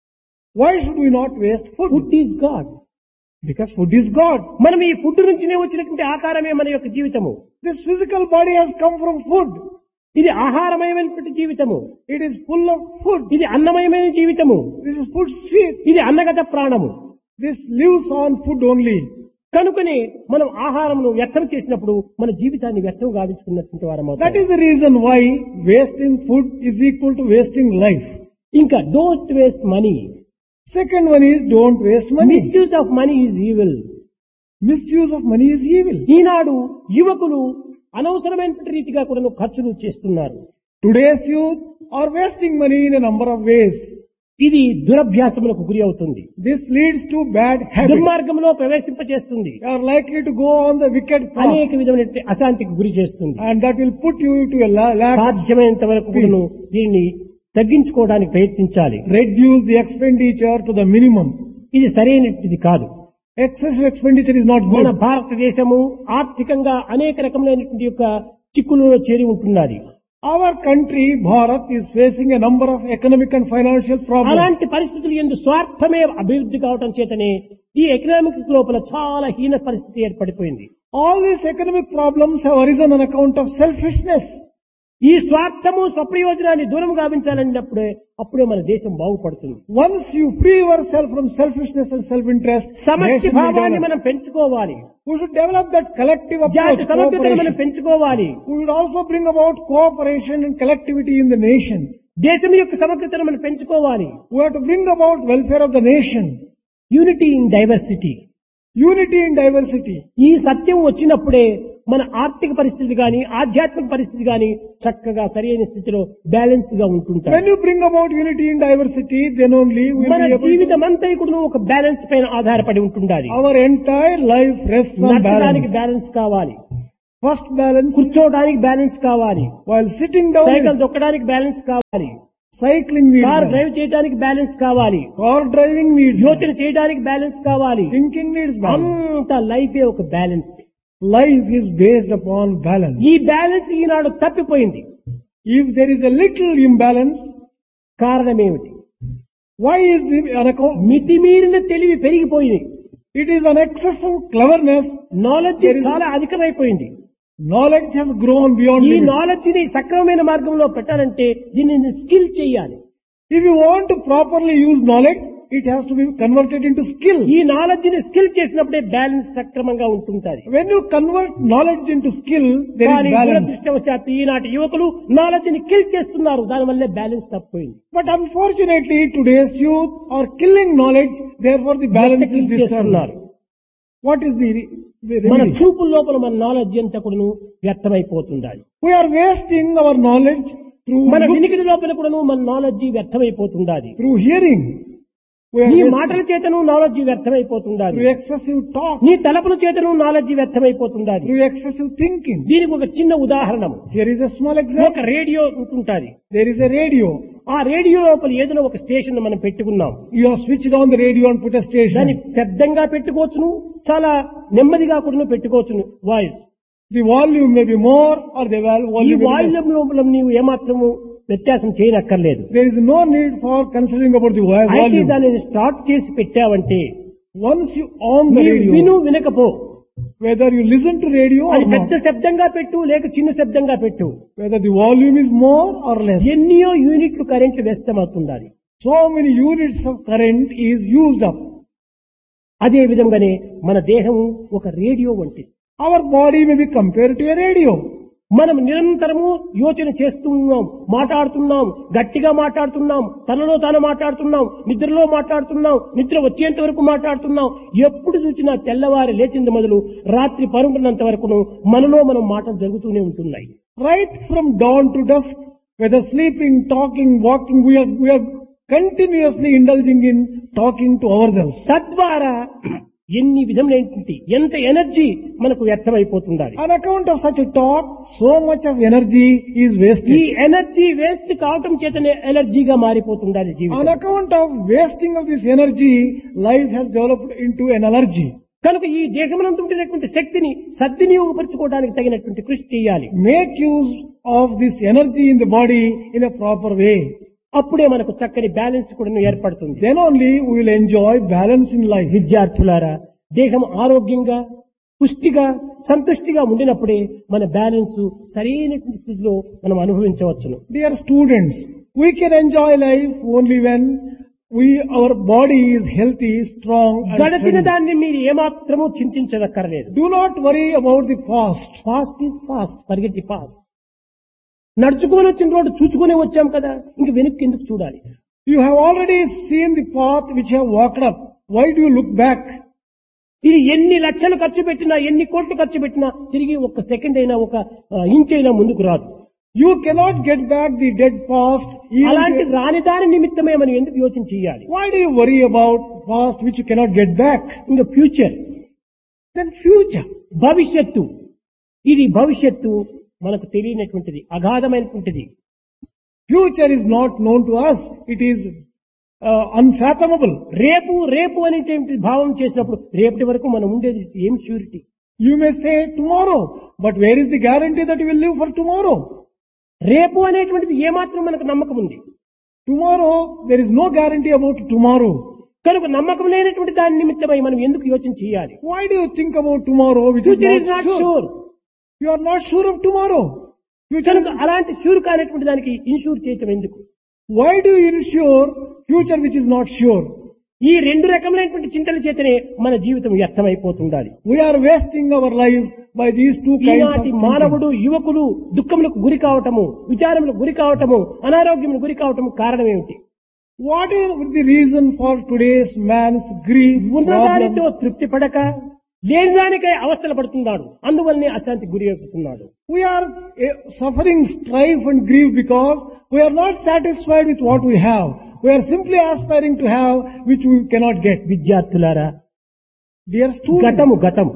Why should we not waste food? Food is God. Because food is God. మనం ఈ ఫుడ్ నుంచినే వచ్చినటువంటి ఆకారమే మన యొక్క జీవితము. This physical body has come from food. ఇది ఆహారమయమైనటువంటి జీవితము. It is full of food. ఇది అన్నమయమైన జీవితము. This is food sweet. ఇది అన్నగత ప్రాణము. This lives on food only. కనుకనే మనం ఆహారమును వ్యర్థం చేసినప్పుడు మన జీవితాన్ని వ్యర్థం గావించుకున్నటువంటి వారం అవుతాం. That is the reason why wasting food is equal to wasting life. ఇంకా don't waste money. Second one is don't waste money. Misuse of money is evil. Misuse of money is evil. ఈనాడు యువకులు అనవసరమైనటువంటి రీతిగా కూడా ఖర్చులు చేస్తున్నారు. Today's youth are wasting money in a number of ways. ఇది దురభ్యాసములకు గురి అవుతుంది. This leads to bad habits. దుర్మార్గంలో ప్రవేశింపచేస్తుంది. You are likely to go on the wicked path. అనేక విధమైన అశాంతికి గురి చేస్తుంది. And that will put you to a lack. సాధ్యమైనంత వరకు కూడాను దీనిని తగ్గించుకోవడానికి ప్రయత్నించాలి. Reduce the expenditure to the minimum. ఇది సరైనది కాదు. Excessive expenditure is not మన good. భారతదేశము ఆర్థికంగా అనేక రకములైనటువంటి యొక్క చిక్కులలో చేరి ఉంటున్నది. Our country, Bharat, is facing a number of economic and financial problems. అలాంటి పరిస్థితులు ఎందు స్వార్థమే అభివృద్ధి కావటం చేతనే ఈ ఎకనామిక్స్ లోపల చాలా హీన పరిస్థితి ఏర్పడిపోయింది. All these economic problems have arisen on account of selfishness. ఈ స్వార్థము స్వప్రయోజనాన్ని దూరం గావించాలన్నప్పుడే అప్పుడే మన దేశం బాగుపడుతుంది. Once you free yourself from selfishness and self-interest, సమష్టి nation will భావాన్ని develop. మనం పెంచుకోవాలి. We should develop that collective జాతి approach, సమగ్రతను మనం cooperation. పెంచుకోవాలి. We should also bring about cooperation and collectivity in the nation. దేశం యొక్క సమగ్రతను మనం పెంచుకోవాలి. We have to bring about welfare of the nation. Unity in diversity. Unity in diversity. ఈ సత్యం వచ్చినప్పుడే మన ఆర్థిక పరిస్థితి గాని ఆధ్యాత్మిక పరిస్థితి గాని చక్కగా సరైన స్థితిలో బ్యాలెన్స్ గా When ఉంటుంటాయి. you bring about unity in diversity, then only we will మన be able to... జీవితం అంతా కూడా ఒక బ్యాలెన్స్ పైన ఆధారపడి ఉంటుండాలి. Our entire life rests on నడచడానికి balance. Balance కావాలి, First balance, కూర్చోవడానికి బ్యాలెన్స్ కావాలి, while sitting down, cycle is దొక్కడానికి balance కావాలి, cycling needs car balance. Drive చేయడానికి బ్యాలెన్స్ కావాలి, Car driving needs balance. యోచన చేయడానికి బ్యాలెన్స్ కావాలి. Thinking needs balance. అంత లైఫే ఒక balance. Life is based upon balance. ఈ బ్యాలెన్స్ ఈనాడు తప్పిపోయింది. If there is a little imbalance, కారణమేమిటి? why is the unaccount? మితిమీరిన తెలివి పెరిగిపోయింది. It is an excess of cleverness. Knowledge There is- చాలా అధికమైపోయింది. Knowledge has grown beyond ఈ limits. నాలెడ్జ్ ని సక్రమమైన మార్గంలో పెట్టాలంటే దీనిని స్కిల్ చేయాలి. If you want to properly use knowledge, it has to be converted into skill. ఈ నాలెడ్జ్ ని స్కిల్ చేసినప్పుడే బ్యాలెన్స్ సక్రమంగా ఉంటుంటుంది. When you convert knowledge into skill, there కానీ is balance. దురదృష్టవశాత్తు ఈనాటి యువకులు నాలెడ్జ్ ని కిల్ చేస్తున్నారు, దానివల్లే బ్యాలెన్స్ తప్పిపోయింది. But unfortunately, today's youth are killing knowledge, therefore the balance is kill disturbed. చేస్తున్నారు. What is the మన remedy? చూపుల లోపల మన నాలెడ్జ్ అంతా కూడాను వ్యర్థమైపోతుండాలి. We are wasting our knowledge through మన looks, వినికిడి లోపల కూడాను మన knowledge వ్యర్థమైపోతుండాలి. through hearing. We are నీ wasting మాటల చేతను నాలెడ్జ్ వ్యర్థమైపోతుండాలి. through excessive talk, నీ తలపుల చేతను నాలెడ్జ్ వ్యర్థమైపోతుండాలి. through excessive thinking. దీనికి ఒక చిన్న ఉదాహరణ, Here is a small example. ఒక radio ఉంటుంటాది. There is a radio. ఆ రేడియో లోపల ఏదైనా ఒక స్టేషన్ మనం పెట్టుకున్నాం. You have switched on the radio and put a దాన్ని station. శబ్దంగా పెట్టుకోవచ్చును, చాలా నెమ్మదిగా కూడా పెట్టుకోవచ్చును voice. The volume may be more or the ఈ volume may be voice less. లోపల నీవు ఏమాత్రము వ్యత్యాసం చేయనక్కర్లేదు. There is no need for considering about the అయితే volume. దానిని స్టార్ట్ చేసి పెట్టావంటే Once you on the నీవు విను radio, వినకపో, whether you listen to radio or అది పెద్ద not, శబ్దంగా పెట్టు లేక చిన్న శబ్దంగా పెట్టు, whether the volume is more or less, ఎన్నో యూనిట్లు కరెంట్లు వ్యస్తమవుతుండాలి. so many units of current is used up. అదే విధంగానే మన దేహము ఒక రేడియో వంటిది. Our body may be compared to a radio. మనం నిరంతరము యోచన చేస్తున్నాం, మాట్లాడుతున్నాం, గట్టిగా మాట్లాడుతున్నాం, తనలో తాను మాట్లాడుతున్నాం, నిద్రలో మాట్లాడుతున్నాం, నిద్ర వచ్చేంత వరకు మాట్లాడుతున్నాం. ఎప్పుడు చూసినా తెల్లవారి లేచింది మొదలు రాత్రి పరుంటున్నంత వరకును మనలో మనం మాటలు జరుగుతూనే ఉంటున్నాయి. Right from dawn to dusk, whether sleeping, talking, walking, we are continuously indulging in talking to ourselves. తద్వారా ఎన్ని విధములైనటువంటి ఎంత ఎనర్జీ మనకు వ్యర్థమైపోతుండాలి. On account of such a talk, so much of energy is ఈ wasted. ఎనర్జీ వేస్ట్ కావటం చేతనే ఎలర్జీగా మారిపోతుండాలి On జీవితం. account of wasting of this energy, life has developed into an allergy. కనుక ఈ దేహమునందు ఉండినటువంటి శక్తిని సద్వినియోగపరచుకోవడానికి తగినటువంటి కృషి చేయాలి. Make use of this energy in the body in a proper way. అప్పుడే మనకు చక్కని బ్యాలెన్స్ కూడా ఏర్పడుతుంది. Then only we will enjoy balance in life. విద్యార్థులారా, దేహం ఆరోగ్యంగా పుష్టిగా సంతుష్టిగా ఉండినప్పుడే మన బ్యాలెన్స్ సరైనటువంటి స్థితిలో మనం అనుభవించవచ్చును. Dear students, we can enjoy life only when our body is healthy, strong and గడచిన strong. దాన్ని మీరు ఏమాత్రము చింతించనక్కర్లేదు. Do not worry about the past. Past is past, forget the past. నడుచుకొని వచ్చిన రోడ్డు చూచుకునే వచ్చాం కదా, ఇంక వెనక్కి ఎందుకు చూడాలి? You have already seen the path which you have walked up. Why do you look back? ఇది ఎన్ని లక్షలు ఖర్చు పెట్టినా, ఎన్ని కోట్లు ఖర్చు పెట్టినా తిరిగి ఒక సెకండ్ అయినా ఒక ఇంచ్ అయినా ముందుకు రాదు. You cannot get back the dead past. అలాంటి రాని దాని నిమిత్తమే మనం ఎందుకు యోచన చేయాలి? Why do you worry about past which you cannot get back? ఇంకా ఫ్యూచర్, Then future. భవిష్యత్తు, ఇది భవిష్యత్తు మనకు తెలియనటువంటిది, అగాధమైనటువంటిది. Future is not known to us. It is unfathomable. రేపు రేపు అనేటువంటి భావం చేసినప్పుడు రేపటి వరకు మనం ఉండేది ఏం surety? You may say tomorrow, but where is the guarantee that you will live for tomorrow? రేపు అనేటువంటిది ఏమాత్రం మనకు నమ్మకం ఉంది. Tomorrow, there is no guarantee about tomorrow. కనుక నమ్మకం లేనటువంటి దాని నిమిత్తమై మనం ఎందుకు యోచన చేయాలి? Why do you think about tomorrow which future is is not not sure? Sure. You are not sure of tomorrow. Future కనుక అలాంటి షూర్ కానటువంటి దానికి ఇన్షూర్ చేయటం ఎందుకు? Why do you insure future which is not sure? ఈ రెండు రకములైనటువంటి చింతల చేతనే మన జీవితం వ్యర్థమైపోతుండాలి. We are wasting our life by these two kinds of ఈనాటి thinking. మానవుడు యువకులు దుఃఖములకు గురి కావటము, విచారములకు గురి కావటము, అనారోగ్యములకు గురి కావటము కారణం ఏమిటి? What is the reason for today's man's grief, ఉన్నదానితో problems? తృప్తి పడక, లేని దానికై అవస్థలు పడుతున్నాడు, అందువల్లనే అశాంతికి గురి అవుతున్నాడు. We are suffering strife and grief because we are not satisfied with what we have. We are simply aspiring to have which we cannot get. విద్యార్థులారా, Dear students, గతము గతము,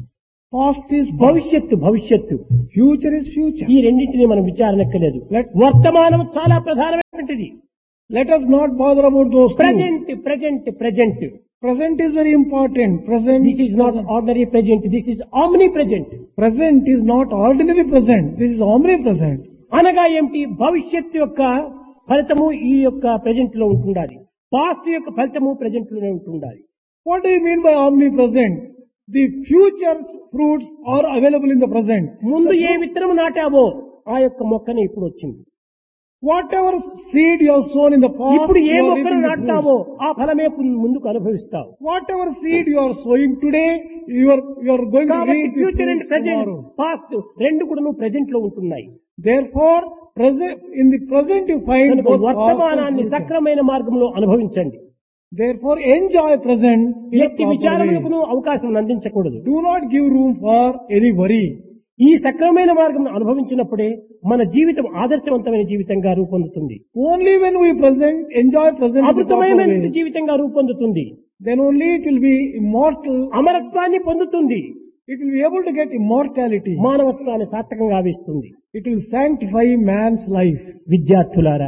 past is past, భవిష్యత్తు భవిష్యత్తు, future is future. ఈ రెండింటిని మనం విచారణక్కలేదు. వర్తమానం చాలా ప్రధానమైనటువంటిది. Let us not bother about those two. Present present present. Present is very important. Present. This is not ordinary present. This is omnipresent. Present is not ordinary present. This is omnipresent. అనగా ఏమిటి? భవిష్యత్తు యొక్క ఫలితము ఈ యొక్క present లో ఉంటుండాలి, past యొక్క ఫలితము ప్రెజెంట్ లోనే ఉంటుండాలి. What do you mean by omnipresent? The future's fruits are available in the present. ముందు ఏ విత్తనం నాటావో ఆ యొక్క మొక్కనే ఇప్పుడు వచ్చింది. Whatever seed you have sown in the past, ఇప్పుడు ఏ you are మొక్కను reaping the నాటుతావో fruits. ఆ ఫలమే ముందుకు అనుభవిస్తావు. Whatever seed you are sowing today, you are going to కాబట్టి reap the future and fruits present, tomorrow. Past రెండు కూడా నువ్వు present లో ఉంటున్నాయి. Therefore, in the present you find కనుక both past and వర్తమానాన్ని future. సక్రమైన మార్గంలో అనుభవించండి. Therefore, enjoy present in a ఎట్టి proper విచారములకు way. అవకాశం అందించకూడదు. Do not give room for any worry. ఈ సక్రమైన మార్గం అనుభవించినప్పుడే మన జీవితం ఆదర్శవంతమైన జీవితంగా రూపొందుతుంది, Only when we enjoy present in a proper అమృతమైన way, జీవితంగా రూపొందుతుంది, then only it will be immortal. అమరత్వాన్ని పొందుతుంది, It will be able to get immortality. మానవత్వాన్ని సార్థకంగా ఆవిస్తుంది. It will sanctify man's life. విద్యార్థులారా,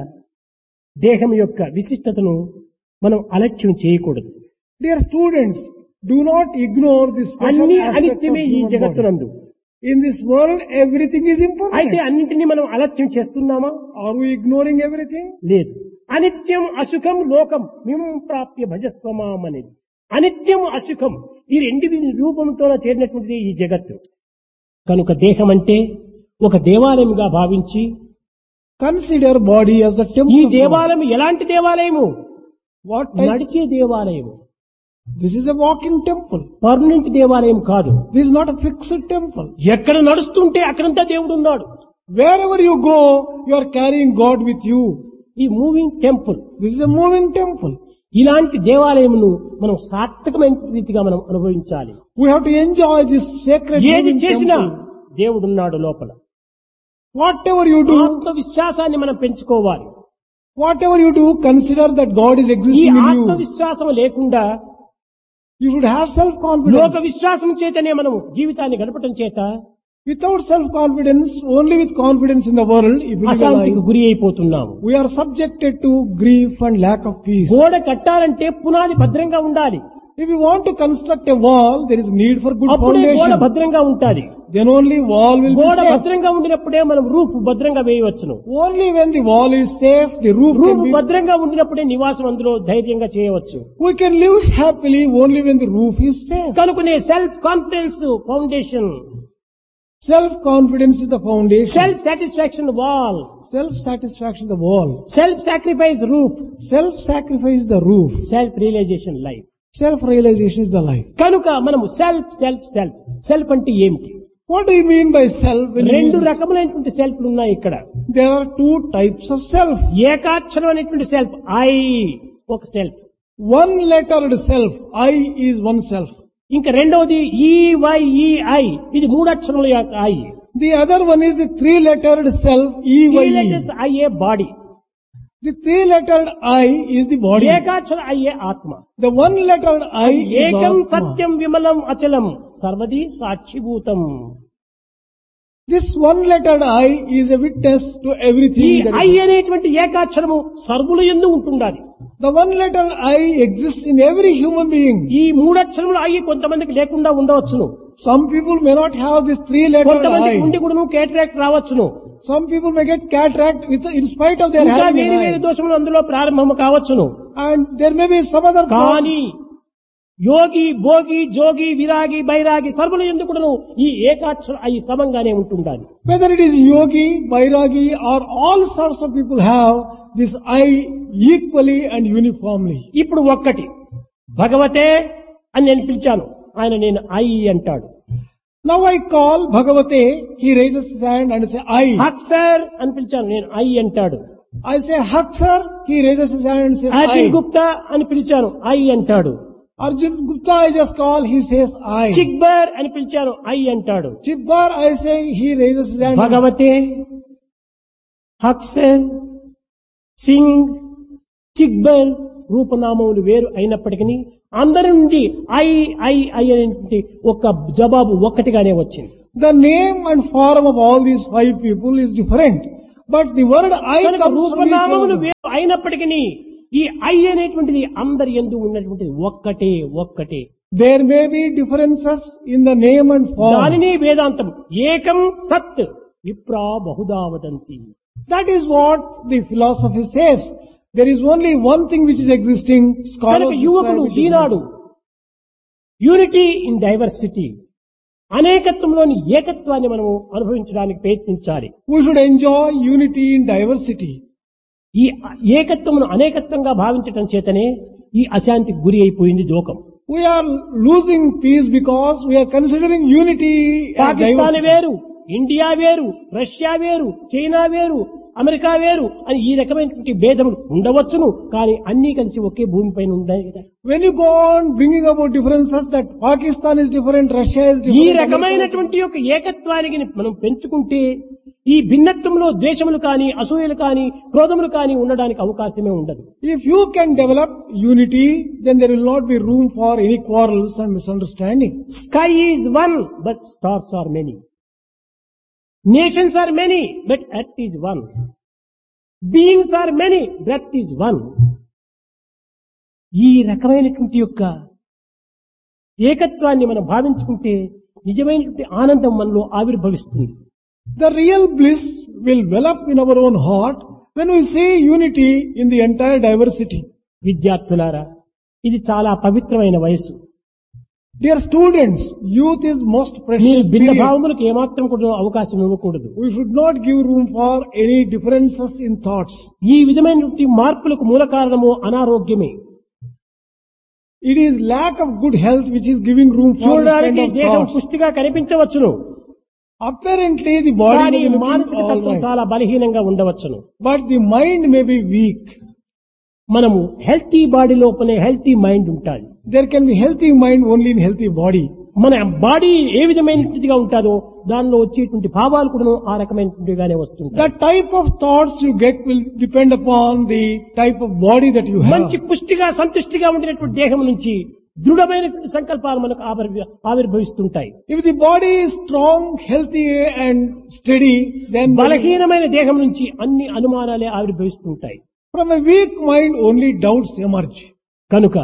దేహం యొక్క విశిష్టతను మనం అలక్ష్యం చేయకూడదు. Dear students, do not ignore this special అన్ని aspect of అనిత్యమే ఈ human body. జగత్తునందు. In this world, everything is అయితే impermanent. అన్నింటినీ మనం అలక్ష్యం చేస్తున్నామా? Are we ignoring everything? లేదు. అనిత్యం అసుఖం లోకం మిమం ప్రాప్య భజస్వమాం అనేది. అనిత్యం అసుఖం ఈ రెండు రూపంతో చేరినటువంటిది ఈ జగత్తు. కనుక దేహం అంటే ఒక దేవాలయంగా భావించి, Consider body as the ఈ temple of God. దేవాలయం ఎలాంటి దేవాలయము? What type? నడిచే దేవాలయము, This is a walking temple. Permanent దేవాలయం కాదు. This is not a fixed temple. ఎక్కడ నడుస్తుంటే అక్కడంతా దేవుడు ఉన్నాడు. Wherever you go, you are carrying God with you. ఈ moving temple. This is a moving temple. ఇలాంటి దేవాలయమును మనం సార్థకమైన రీతిగా మనం అనుభవించాలి. We have to enjoy this sacred ఏది moving చేసినా temple. దేవుడున్నాడు లోపల. Whatever you do, ఆత్మవిశ్వాసాన్ని మనం పెంచుకోవాలి. whatever you do, consider that God is ఈ existing in you. ఆత్మవిశ్వాసం లేకుండా You should have లోక self-confidence. విశ్వాసం చేతనే మనము జీవితాన్ని గడపటం చేత Without self-confidence, only with confidence in the world, if we live అశాంతికి alive, గురి అయిపోతున్నాము. we are subjected to grief and lack of peace. గోడ కట్టాలంటే పునాది భద్రంగా ఉండాలి. If you want to construct a wall, there is need for good అప్పుడే గోడ foundation. భద్రంగా ఉంటాది. Then only wall will be గోడ safe. భద్రంగా ఉండినప్పుడే మనం రూఫ్ భద్రంగా వేయవచ్చును. Only when the wall is safe, the roof can roof be. భద్రంగా ఉండినప్పుడే నివాసం అందులో ధైర్యంగా చేయవచ్చు. We can live happily only when the roof is safe. కనుకనే self confidence foundation, Self-confidence is the foundation. Self satisfaction wall, Self-satisfaction the wall. Self sacrifice roof, Self-sacrifice the roof. Self realisation life. Self-realization is the life. కనుక మనము self self self self అంటే ఏమిటి? What do you mean by self? When you రెండు use- రకములైనటువంటి సెల్ఫ్లు ఉన్నాయి ఇక్కడ. There are two types of self. ఏకాక్షరం అనేటువంటి self I ఒక self, One lettered self, I is one self. ఇంకా రెండవది ఈవైఈఐ, ఇది మూడు అక్షరముల యొక్క I. The other one is the three-lettered self, EYE. IA body, The three-lettered I is the body. ఏకాక్షర IA ఆత్మ. The one-lettered I is ఏకం Atma. Satyam విమలం అచలం సర్వది సాక్షిభూతం. This one-lettered I is a witness to ఈ everything. I అనేటువంటి ఏకాక్షరము సర్వుల యందు ఉంటుండాలి. The one-lettered I exists in every human being. ఈ మూడక్షరములు I కొంతమందికి లేకుండా ఉండవచ్చును, Some people may not have this three-lettered కొంతమందికి ఉండి I. కూడా cataract రావచ్చును, Some people may get cataract in spite of their ఇంకా having వేరు an వేరు eye. దోషములు అందులో ప్రారంభము కావచ్చును. And there may be some other కానీ యోగి భోగి జోగి విరాగి బైరాగి సర్వుల యందు కూడాను ఈ ఏకాక్షర ఐ సమంగానే ఉంటుండాలి. whether it is yogi, bairagi or all sorts of people have this I equally and uniformly. ఇప్పుడు ఒక్కటి భగవతే అని నేను పిలిచాను, ఆయన నేను ఐ అంటాడు. Now I call Bhagavate, he raises his hand and say I. Haq sir అని పిలిచాను, నేను ఐ అంటాడు. I say Hak sir, he raises his hand and says Akhil I. Gupta అని పిలిచాను, ఐ అంటాడు. Arjun Gupta I just call, he says I. చిక్బర్ అని పిలిచారు, I అంటాడు. Chibbar I say, he raises his hand. భగవతే, హక్సెన్, సింగ్, చిక్బర్ రూపనామములు వేరు అయినప్పటికీ అందరి నుండి ఐ ఐ ఐ అనేటువంటి ఒక జవాబు ఒక్కటిగానే వచ్చింది. The name and form of all these five people is different. But the word I కనుక comes from each రూపనామములు other. వేరు అయినప్పటికీ ఈ ఐ అనేటువంటిది అందరి యందు ఉన్నటువంటిది ఒక్కటే ఒక్కటే. There may be differences in the name and form. దానిని వేదాంతం ఏకం సత్ విప్రా Bahuda వదంతి. That is what the philosophy says. There is only one thing which is existing. Scholars కనుక యువకుడు describe it Eenadu unity in diversity, అనేకత్వంలోని ఏకత్వాన్ని మనము అనుభవించడానికి ప్రయత్నించాలి. We should enjoy unity in diversity. ఈ ఏకత్వమును అనేకత్వంగా భావించటం చేతనే ఈ అశాంతికి గురి అయిపోయింది లోకం. We are losing peace because we are considering unity as Pakistan diversity. వేరు, ఇండియా వేరు, రష్యా వేరు, చైనా వేరు, అమెరికా వేరు అని ఈ రకమైనటువంటి భేదములు ఉండవచ్చును, కానీ అన్నీ కలిసి ఒకే భూమిపైన ఉన్నాయి కదా. When you go on bringing about differences that Pakistan is different, Russia is ఈ different. రకమైనటువంటి యొక్క ఏకత్వానికి మనం పెంచుకుంటే ఈ భిన్నత్వంలో ద్వేషములు కానీ, అసూయలు కానీ, క్రోధములు కానీ ఉండడానికి అవకాశమే ఉండదు. If you can develop unity, then there will not be room for any quarrels and misunderstanding. Sky is one, but stars are many. Nations are many, but earth is one. Beings are many, breath is one. ఈ రకమైనటువంటి యొక్క ఏకత్వాన్ని మనం భావించుకుంటే నిజమైనటువంటి ఆనందం మనలో ఆవిర్భవిస్తుంది. The real bliss will well up in our own heart when we see unity in the entire diversity. విద్యార్థులారా, ఇది చాలా పవిత్రమైన వయసు. Dear students, youth is most మీరు precious భిన్న period. భావములకు ఏమాత్రం కూడా అవకాశం ఇవ్వకూడదు. We should not give room for any differences in thoughts. ఈ విధమైనటువంటి మార్పులకు మూల కారణము అనారోగ్యమే. It is lack of good health which is giving room for this చూడడానికి kind of దేహం thoughts. పుష్టిగా కనిపించవచ్చును, Apparently the body కానీ may look మానసిక all తత్వం right, చాలా బలహీనంగా ఉండవచ్చును. but the mind may be weak. మనము హెల్తీ బాడీ లోపలే హెల్తీ మైండ్ ఉంటాది. There can be healthy mind only in healthy body. మన బాడీ ఏ విధమైనటువంటిదిగా ఉంటుందో దానిలో వచ్చేటువంటి భావాలు కూడా ఆ రకమైనటువంటిగానే వస్తుంటాయి. The type of thoughts you get will depend upon the type of body that you have. మంచి పుష్టిగా సంతుష్టిగా ఉండినటువంటి దేహం నుంచి దృఢమైనటువంటి సంకల్పాలు మనకు ఆవిర్భవిస్తుంటాయి. If the body is strong, healthy and steady, then బలహీనమైన దేహం నుంచి అన్ని అనుమానాలే ఆవిర్భవిస్తుంటాయి. from a weak mind only doubts emerge. కనుక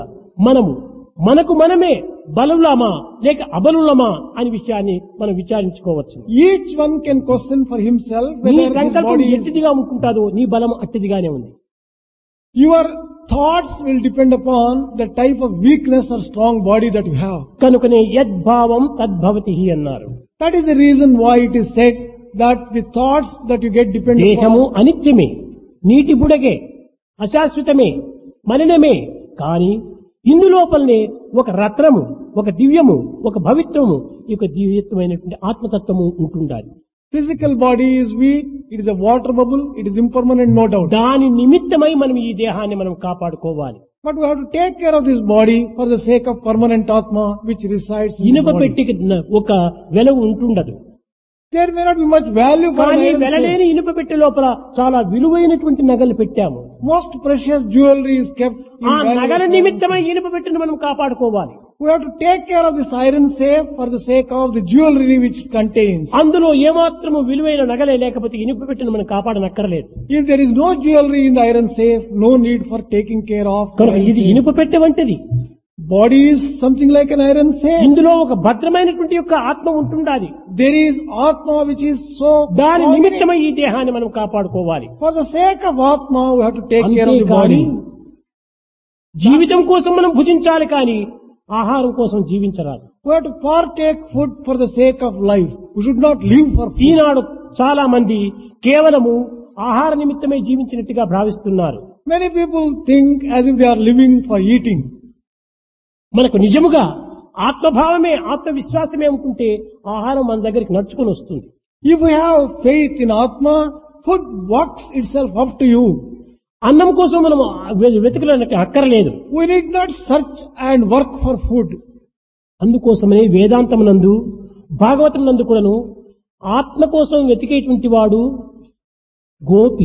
మనకు మనమే బలులమా లేక అబలులమా అనే విషయాన్ని మనం విచారించుకోవచ్చు. Each one can question for himself నీ whether his సంకల్పం body is... ఎట్టిదిగా ఉంటుందో నీ బలం అట్టిదిగానే ఉంది. Your thoughts will depend upon the type of weakness or strong body that you have. కనుకనే యద్భావం తద్భవతి అన్నారు. That is the reason why it is said that the thoughts that you get depend దేహము upon. అనిత్యమే, నీటి బుడగే, అశాశ్వతమే, మలినమే, కానీ ఇందులోపలనే ఒక రత్నము, ఒక దివ్యము, ఒక భవిత్వము, ఈ యొక్క దివ్యత్వమైనటువంటి ఆత్మతత్వము ఉంటుండాలి. Physical body is weak, it is a water bubble, it is impermanent, no doubt. దాని నిమిత్తమై మనం ఈ దేహాన్ని మనం కాపాడుకోవాలి. But we have to take care of this body for the sake of permanent Atma which resides in this ఇనుప body. పెట్టికి ఒక వెలవు ఉంటుండదు, There may not be much value for an కానీ iron వెలలేని safe. ఇనుప పెట్టె లోపల చాలా విలువైనటువంటి నగలు పెట్టాము. Most precious jewelry is kept in ఆ valuable నగల stones. నిమిత్తమై ఇనుప పెట్టెను మనం కాపాడుకోవాలి. We have to take care of this iron safe for the sake of the jewelry which it contains. అందులో ఏమాత్రము విలువైన నగలే లేకపోతే ఇనుప పెట్టెను మనం కాపాడనక్కర్లేదు. If there is no jewelry in the iron safe, no need for taking care of the కనుక iron ఇది safe. ఇనుప పెట్టె వంటిది. Body is something like an iron safe. ఇందులో ఒక భద్రమైనటువంటి యొక్క ఆత్మ ఉంటుండాలి. There is Atma which is so దాని strong in it. నిమిత్తమై ఈ దేహాన్ని మనం కాపాడుకోవాలి. For the sake of Atma, we have to take care of the అంతేకాని body. జీవితం కోసం మనం భుజించాలి, కానీ ఆహారం కోసం జీవించరాదు. We have to partake food for the sake of life. We should not live for food. ఈనాడు చాలా మంది కేవలము ఆహార నిమిత్తమే జీవించినట్టుగా భావిస్తున్నారు. Many people think as if they are living for eating. మనకు నిజముగా ఆత్మభావమే, ఆత్మవిశ్వాసమే ఉంటుంటే ఆహారం మన దగ్గరికి నడుచుకొని వస్తుంది. If we have faith in Atma, food walks itself up to you. అన్నం కోసం మనం వెతుకులకి అక్కరలేదు. We need not search and work for food. అందుకోసమనే వేదాంతమునందు భాగవతమునందు కూడాను ఆత్మ కోసం వెతికేటువంటి వాడు గోపి,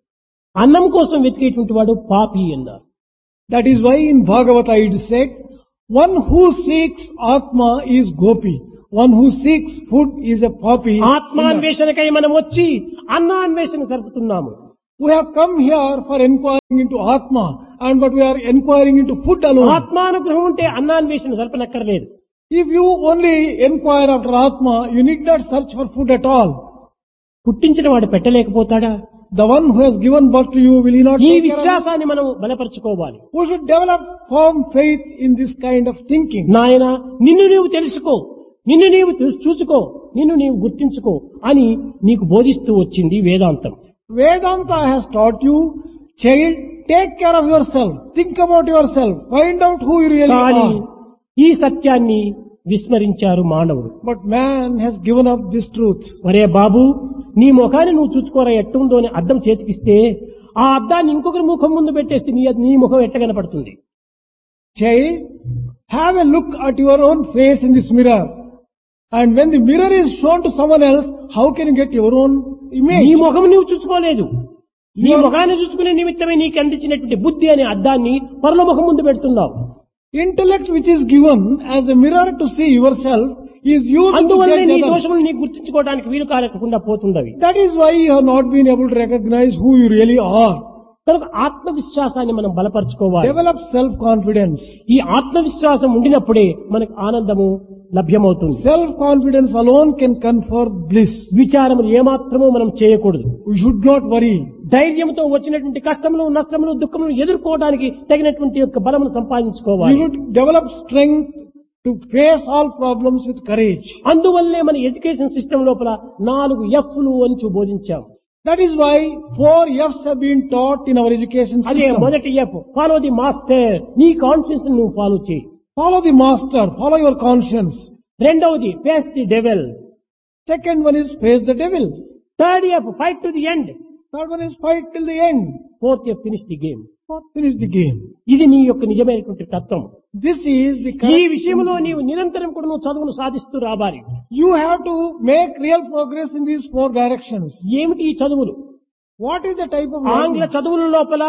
అన్నం కోసం వెతికేటువంటి వాడు పాపి అన్నారు. That is why in Bhagavata it is said, one who seeks Atma is Gopi. One who seeks food is a papi. ఆత్మాన్వేషణకై మనం వచ్చి అన్నాన్వేషణ జరుపుతున్నాము. We have come here for inquiring into Atma, but we are inquiring into food alone. ఆత్మానుగ్రహం ఉంటే అన్నాన్వేషణ జరపనక్కర్లేదు. If you only inquire after Atma, you need not search for food at all. పుట్టించిన వాడు పెట్టలేకపోతాడా? The one who has given birth to you, will he not ఈ take care of you? విశ్వాసాన్ని మనం బలపరుచుకోవాలి. We should develop firm faith in this kind of thinking. నాయన నిన్ను నీవు తెలుసుకో, నిన్ను నీవు చూసుకో, నిన్ను నీవు గుర్తించుకో అని నీకు బోధిస్తూ వచ్చింది వేదాంతం. Vedanta has taught you, child, take care of yourself, think about yourself, find out who you really కానీ are. ఈ సత్యాన్ని విస్మరించారు మానవుడు. But man has given up this truth. ఒరే బాబు, నీ ముఖాన్ని నువ్వు చూసుకోరా ఎట్టుందో అని అద్దం చేతికిస్తే ఆ అద్దాన్ని ఇంకొకరి ముఖం ముందు పెట్టేస్తే నీ ముఖం ఎట్ట కనపడుతుంది? Child, have a look at your own face in this mirror. And when the mirror is shown to someone else, how can you get your own image? నీ ముఖం నువ్వు చూసుకోలేదు. నీ ముఖాన్ని చూసుకునే నిమిత్తమే నీకు అందించినటువంటి బుద్ధి అనే అద్దాన్ని పరుల ముఖం ముందు పెడుతున్నావు. Intellect which is given as a mirror to see yourself is used to అందువల్ల judge నీ others. దోషములు నీకు గుర్తించుకోవడానికి వీలు కాలేకుండా పోతుండవి. That is why you have not been able to recognize who you really are. కనుక ఆత్మవిశ్వాసాన్ని మనం బలపరుచుకోవాలి. Develop self-confidence. ఈ ఆత్మవిశ్వాసం ఉండినప్పుడే మనకు ఆనందము లభ్యమవుతుంది. Self-confidence alone can confer bliss. విచారములు ఏమాత్రమూ మనం చేయకూడదు. We should not worry. ధైర్యంతో వచ్చినటువంటి కష్టములు, నష్టములు, దుఃఖములు ఎదుర్కోవడానికి తగినటువంటి యొక్క బలమును You సంపాదించుకోవాలి. should develop strength to face all problems with courage. అందువల్లే మన ఎడ్యుకేషన్ సిస్టమ్ లోపల 4 F'లు అని బోధించాం. That is why 4 F's have been taught in our education అదే system. మొదటి F, ఫాలో ది మాస్టర్. నీ కాన్ఫిడెన్స్ నువ్వు ఫాలో చేయి. Follow the master, follow your conscience. రెండవది face the devil. Second one is face the devil. Third F, fight to the end. Third one is fight till the end. Fourth F, finish the game. Fourth, finish the game. ఇది నీ యొక్క నిజమైనటువంటి తత్వం. This is the ఈ correct విషయంలో నీవు నిరంతరం కూడా నువ్వు చదువును సాధిస్తూ రావాలి. You have to make real progress in these 4 directions. ఏమిటి ఈ చదువులు? What is the type of ఆంగ్ల learning? చదువుల లోపల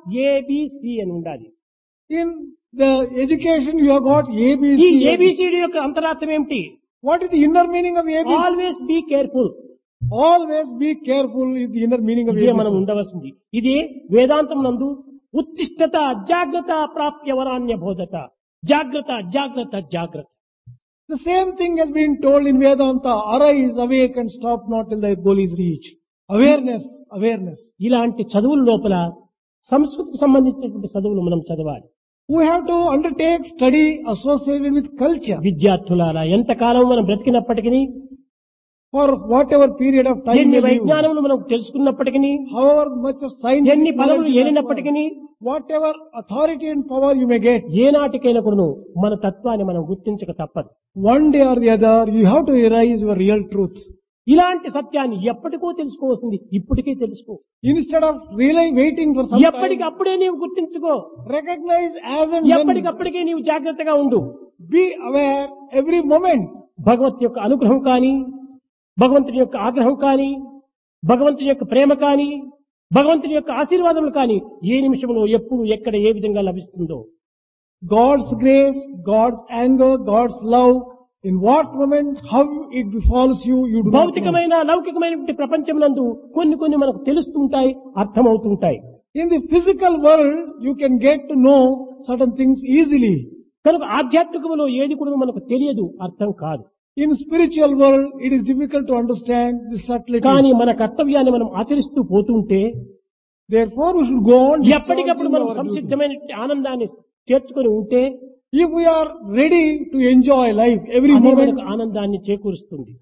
ABC అని ఉండాలి. In the education you have got ఈ ABC. ABCD యొక్క అంతరార్థం ఏమిటి? What is the inner meaning of ABC? Always be careful. Always be careful is the inner meaning of ఇదే మనం ABC. ఉండవలసింది. ఇది వేదాంతం నందు ఉత్తిష్టత జాగ్రత్త ప్రాప్య వరాన్య బోధత. జాగ్రత్త జాగ్రత్త జాగ్రత్త. The same thing has been told in Vedanta. Arise, awake and stop not till thy goal is reached. Awareness, awareness. ఇలాంటి చదువుల లోపల సంస్కృతికి సంబంధించినటువంటి చదువులు మనం చదవాలి. We have to undertake study associated with culture. విద్యార్థులారా, ఎంతకాలం మనం బ్రతికినప్పటికీ, For whatever period of time ఎన్ని we live, వైజ్ఞానములు మనం తెలుసుకున్నప్పటికీ, however much of science, ఎన్ని పదవులు ఏలినప్పటికీ, whatever authority and power you may get, ఏనాటికైనా కూడాను మన తత్వాన్ని మనం గుర్తించక తప్పదు. one day or the other you have to realize your real truth. ఇలాంటి సత్యాన్ని ఎప్పటికో తెలుసుకోవాల్సింది ఇప్పటికే తెలుసుకో. Instead of really waiting for some time, ఎప్పటికప్పుడే నీవు గుర్తించుకో. recognize as and when. ఎప్పటికప్పటికే నీవు జాగ్రత్తగా ఉండు. Be aware every moment. భగవత్ యొక్క అనుగ్రహం కానీ, భగవంతుని యొక్క ఆగ్రహం కానీ, భగవంతుని యొక్క ప్రేమ కానీ, భగవంతుని యొక్క ఆశీర్వాదములు కానీ ఏ నిమిషంలో ఎప్పుడు ఎక్కడ ఏ విధంగా లభిస్తుందో, God's grace, God's anger, God's love, in what moment, how it befalls you, you do not know. భౌతికమైన లౌకికమైనటువంటి ప్రపంచమునందు కొన్ని మనకు తెలుస్తుంటాయి, అర్థమవుతుంటాయి. In the physical world, you can get to know certain things easily. కనుక ఆధ్యాత్మికములో ఏది కూడా మనకు తెలియదు, అర్థం కాదు. In spiritual world, it is difficult to understand the subtleties. కానీ మన కర్తవ్యాన్ని మనం ఆచరిస్తూ పోతుంటే Therefore, we should go on ఎప్పటికప్పుడు discharging మనం our duty. సంసిద్ధమైన ఆనందాన్ని చేర్చుకొని ఉంటే If we are ready to enjoy life every అది moment, మనకు ఆనందాన్ని చేకూరుస్తుంది.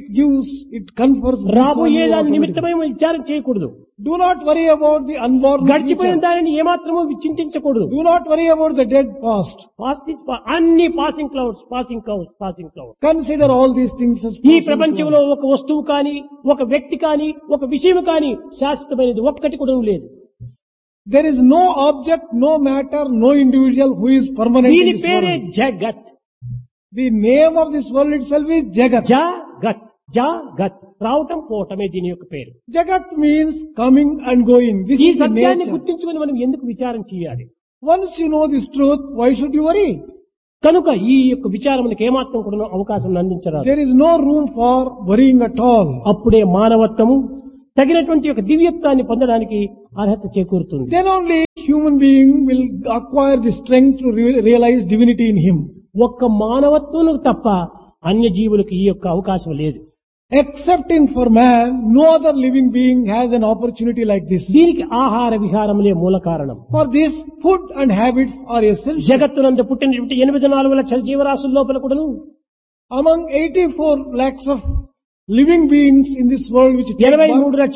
it confers bliss on రాబోయే you దాని automatically. నిమిత్తమై విచారం చేయకూడదు. Do not worry about the unborn గడిచిపోయిన future. దానిని ఏమాత్రమూ చింతించకూడదు. Do not worry about the dead past. అన్ని passing clouds, passing clouds, passing clouds. Consider all these things as ఈ passing ప్రపంచంలో clouds. ఒక వస్తువు కానీ, ఒక వ్యక్తి కానీ, ఒక విషయం కానీ శాశ్వతమైనది ఒక్కటి కూడా లేదు. There is no object, no matter, no individual who is permanent దీని in this పేరే world. జగత్. The name of this world itself is Jagat. జగత్ జగత్ రావటం పోవటమే దీని యొక్క పేరు. Jagat means coming and going. This ఈ is the సత్యాన్ని nature. గుర్తించుకొని మనం ఎందుకు విచారం చేయాలి? Once you know this truth, why should you worry? కనుక ఈ యొక్క విచారమునికి ఏమాత్రం కూడా అవకాశం అందించరాదు. There is no room for worrying at all. అప్పుడే మానవత్వము తగినటువంటి యొక్క దివ్యత్వాన్ని పొందడానికి అర్హత చేకూరుతుంది. Then only human being will acquire the strength to realize divinity in him. ఒక్క మానవత్వం తప్ప అన్య జీవులకు ఈ యొక్క అవకాశం లేదు. Excepting for man, no other living being has an opportunity like this. దీనికి ఆహార విహారములే మూల కారణం. For this, food and habits are essential. జగత్తునందు పుట్టినటువంటి 84 లక్షల జీవరాశుల లోపల కూడాను Among 84 lakhs of living beings in this world which take birth,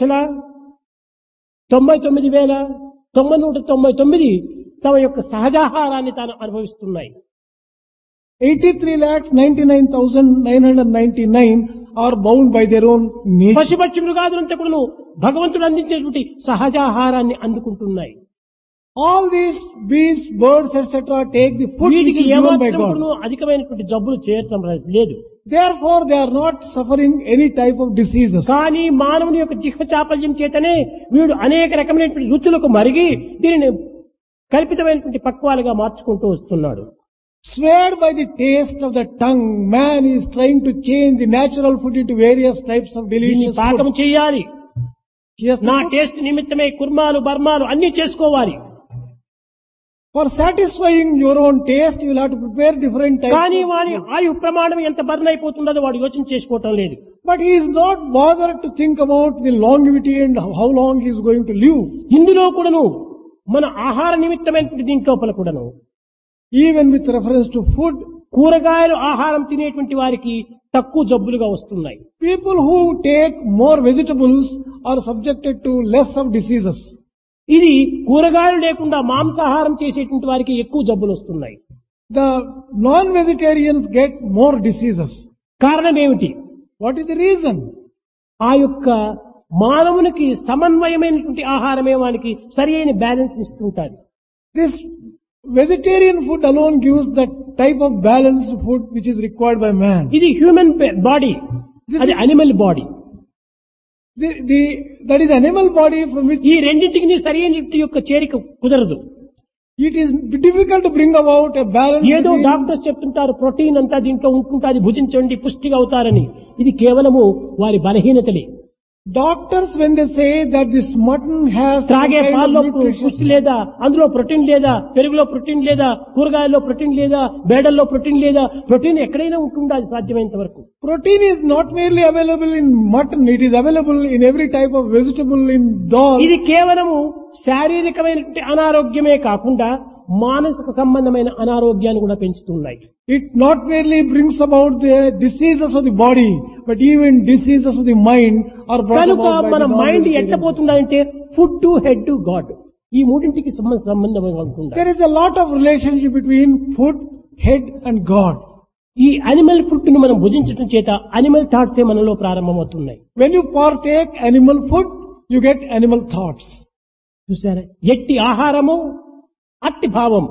83,99,999 తమ యొక్క సహజాహారాన్ని తాను అనుభవిస్తున్నాయి. 83,99,999 are bound by their own nature. పశుపక్షి మృగాదులంతా కూడాను భగవంతుడు అందించేటువంటి సహజాహారాన్ని అందుకుంటున్నాయి. All these beasts, birds, etc. take the food which వీటికి is given by ఏమాత్రం God. కూడాను అధికమైనటువంటి జబ్బులు చేయటం లేదు. Therefore, they are not suffering any type of diseases. కానీ మానవుని యొక్క జిహ్వ చాపల్యం చేతనే వీడు అనేక రకమైనటువంటి రుచులకు మరిగి దీనిని కల్పితమైనటువంటి పక్వాలుగా మార్చుకుంటూ వస్తున్నాడు. Swayed by the taste of the tongue, man is trying to change the natural food into various types of దీన్ని delicious పాకం food. చేయాలి. He has to నా cook. టేస్ట్ నిమిత్తమే కుర్మాలు బర్మాలు అన్ని చేసుకోవాలి. For satisfying your own taste, you will have to prepare different types. కానీ of వారి food. ఆయు ప్రమాణం ఎంత బర్న్ అయిపోతుందో వాడు యోచన చేసుకోవటం లేదు. But he is not bothered to think about the longevity and how long he is going to live. ఇందులో కూడాను మన ఆహార నిమిత్తమైనటువంటి దీంట్లోపల కూడాను Even with reference to food, కూరగాయలు ఆహారం తినేటువంటి వారికి తక్కువ జబ్బులుగా వస్తున్నాయి. people who take more vegetables are subjected to less of diseases. ఇది కూరగాయలు లేకుండా మాంసాహారం చేసేటువంటి వారికి ఎక్కువ జబ్బులు వస్తున్నాయి. The non-vegetarians get more diseases. కారణం ఏమిటి? What is the reason? ఆ యొక్క మానవునికి సమన్వయమైనటువంటి ఆహారమే వానికి సరి అయిన బ్యాలెన్స్ ఇస్తుంటారు. This vegetarian food alone gives the type of balanced food which is required by man. ఇది హ్యూమన్ బాడీ, అది animal body. That is animal body from which ఈ రెండింటికి సరి అయిన యొక్క చేరిక కుదరదు. it is difficult to bring about a balance. ఏదో between- డాక్టర్స్ చెప్తుంటారు ప్రోటీన్ అంతా దీంట్లో ఉంటుంటుంది, భుజించండి పుష్టిగా అవుతారని. ఇది కేవలము వారి బలహీనతలే. Doctors, when they say that this mutton has some త్రాగే kind of పాల్లో nutrition, పుష్టి లేదా, అందులో ప్రోటీన్ లేదా, పెరుగులో ప్రోటీన్ లేదా, కూరగాయల్లో ప్రోటీన్ లేదా, బేడల్లో ప్రోటీన్ లేదా, ప్రోటీన్ ఎక్కడైనా ఉంటుందా అది సాధ్యమైనంత వరకు. protein is not merely available in mutton, it is available in every type of vegetable, in dal. ఇది కేవలము శారీరకమైనటువంటి అనారోగ్యమే కాకుండా మానసిక సంబంధమైన అనారోగ్యాన్ని కూడా పెంచుతున్నాయి. It not merely brings about the diseases of the body, but even diseases of the mind are brought కనుక about by మన the మైండ్ ఎట్లా non-vegetarian. పోతుందంటే food to head to God, ఈ మూడింటికి సంబంధం ఉంటుంది. There is a lot of relationship between food, head and God. ఈ animal food ను మనం భుజించడం చేత అనిమల్ థాట్స్ మనలో ప్రారంభమవుతున్నాయి. When you partake animal food, you get animal thoughts. చూసారా, ఎట్టి ఆహారము అట్టి భావం.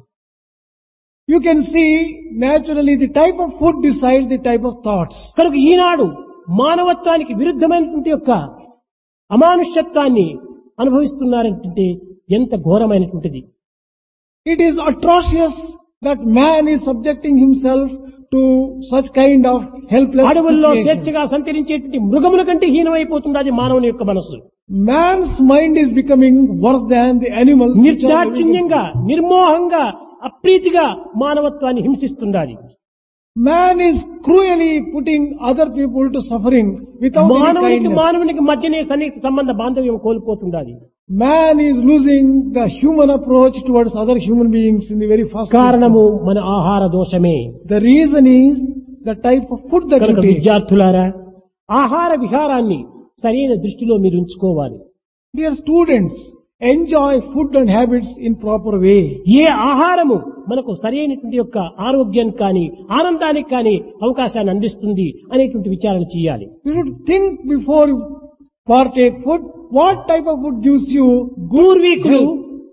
You can see naturally the type of food decides the type of thoughts. కనుక ఈనాడు మానవత్వానికి విరుద్ధమైనటువంటి యొక్క అమానుష్యత్వాన్ని అనుభవిస్తున్నారంటే ఎంత ఘోరమైనటువంటిది. It is atrocious that man is subjecting himself to such kind of helpless అడవుల్లో situation. స్వేచ్ఛగా సంచరించేటువంటి మృగముల కంటే హీనమైపోతుంది అది మానవుని యొక్క మనస్సు. Man's mind is becoming worse than the animals. which are living in- నిర్దాక్షిణ్యంగా, నిర్మోహంగా, అప్రీతిగా మానవత్వాన్ని హింసిస్తుండాలి. Man is cruelly putting other people to suffering without any మానవునికి kindness. మానవునికి మధ్యనే సన్నిహిత సంబంధ బాంధవ్యం కోల్పోతుండాలి. Man is losing the human approach towards other human beings in the very first కారణము మన ఆహార దోషమే. instance. The reason is the type of food that కనుక you take. విద్యార్థులారా, ఆహార విహారాన్ని సరైన దృష్టిలో మీరు ఉంచుకోవాలి. Dear students, enjoy food and habits in proper way. ఏ ఆహారము మనకు సరైనటువంటి యొక్క ఆరోగ్యానికి కానీ ఆనందానికి కానీ అవకాశాన్ని అందిస్తుంది అనేటువంటి విచారణ చేయాలి. You should think before you partake food, what type of food gives you పూర్వీకులు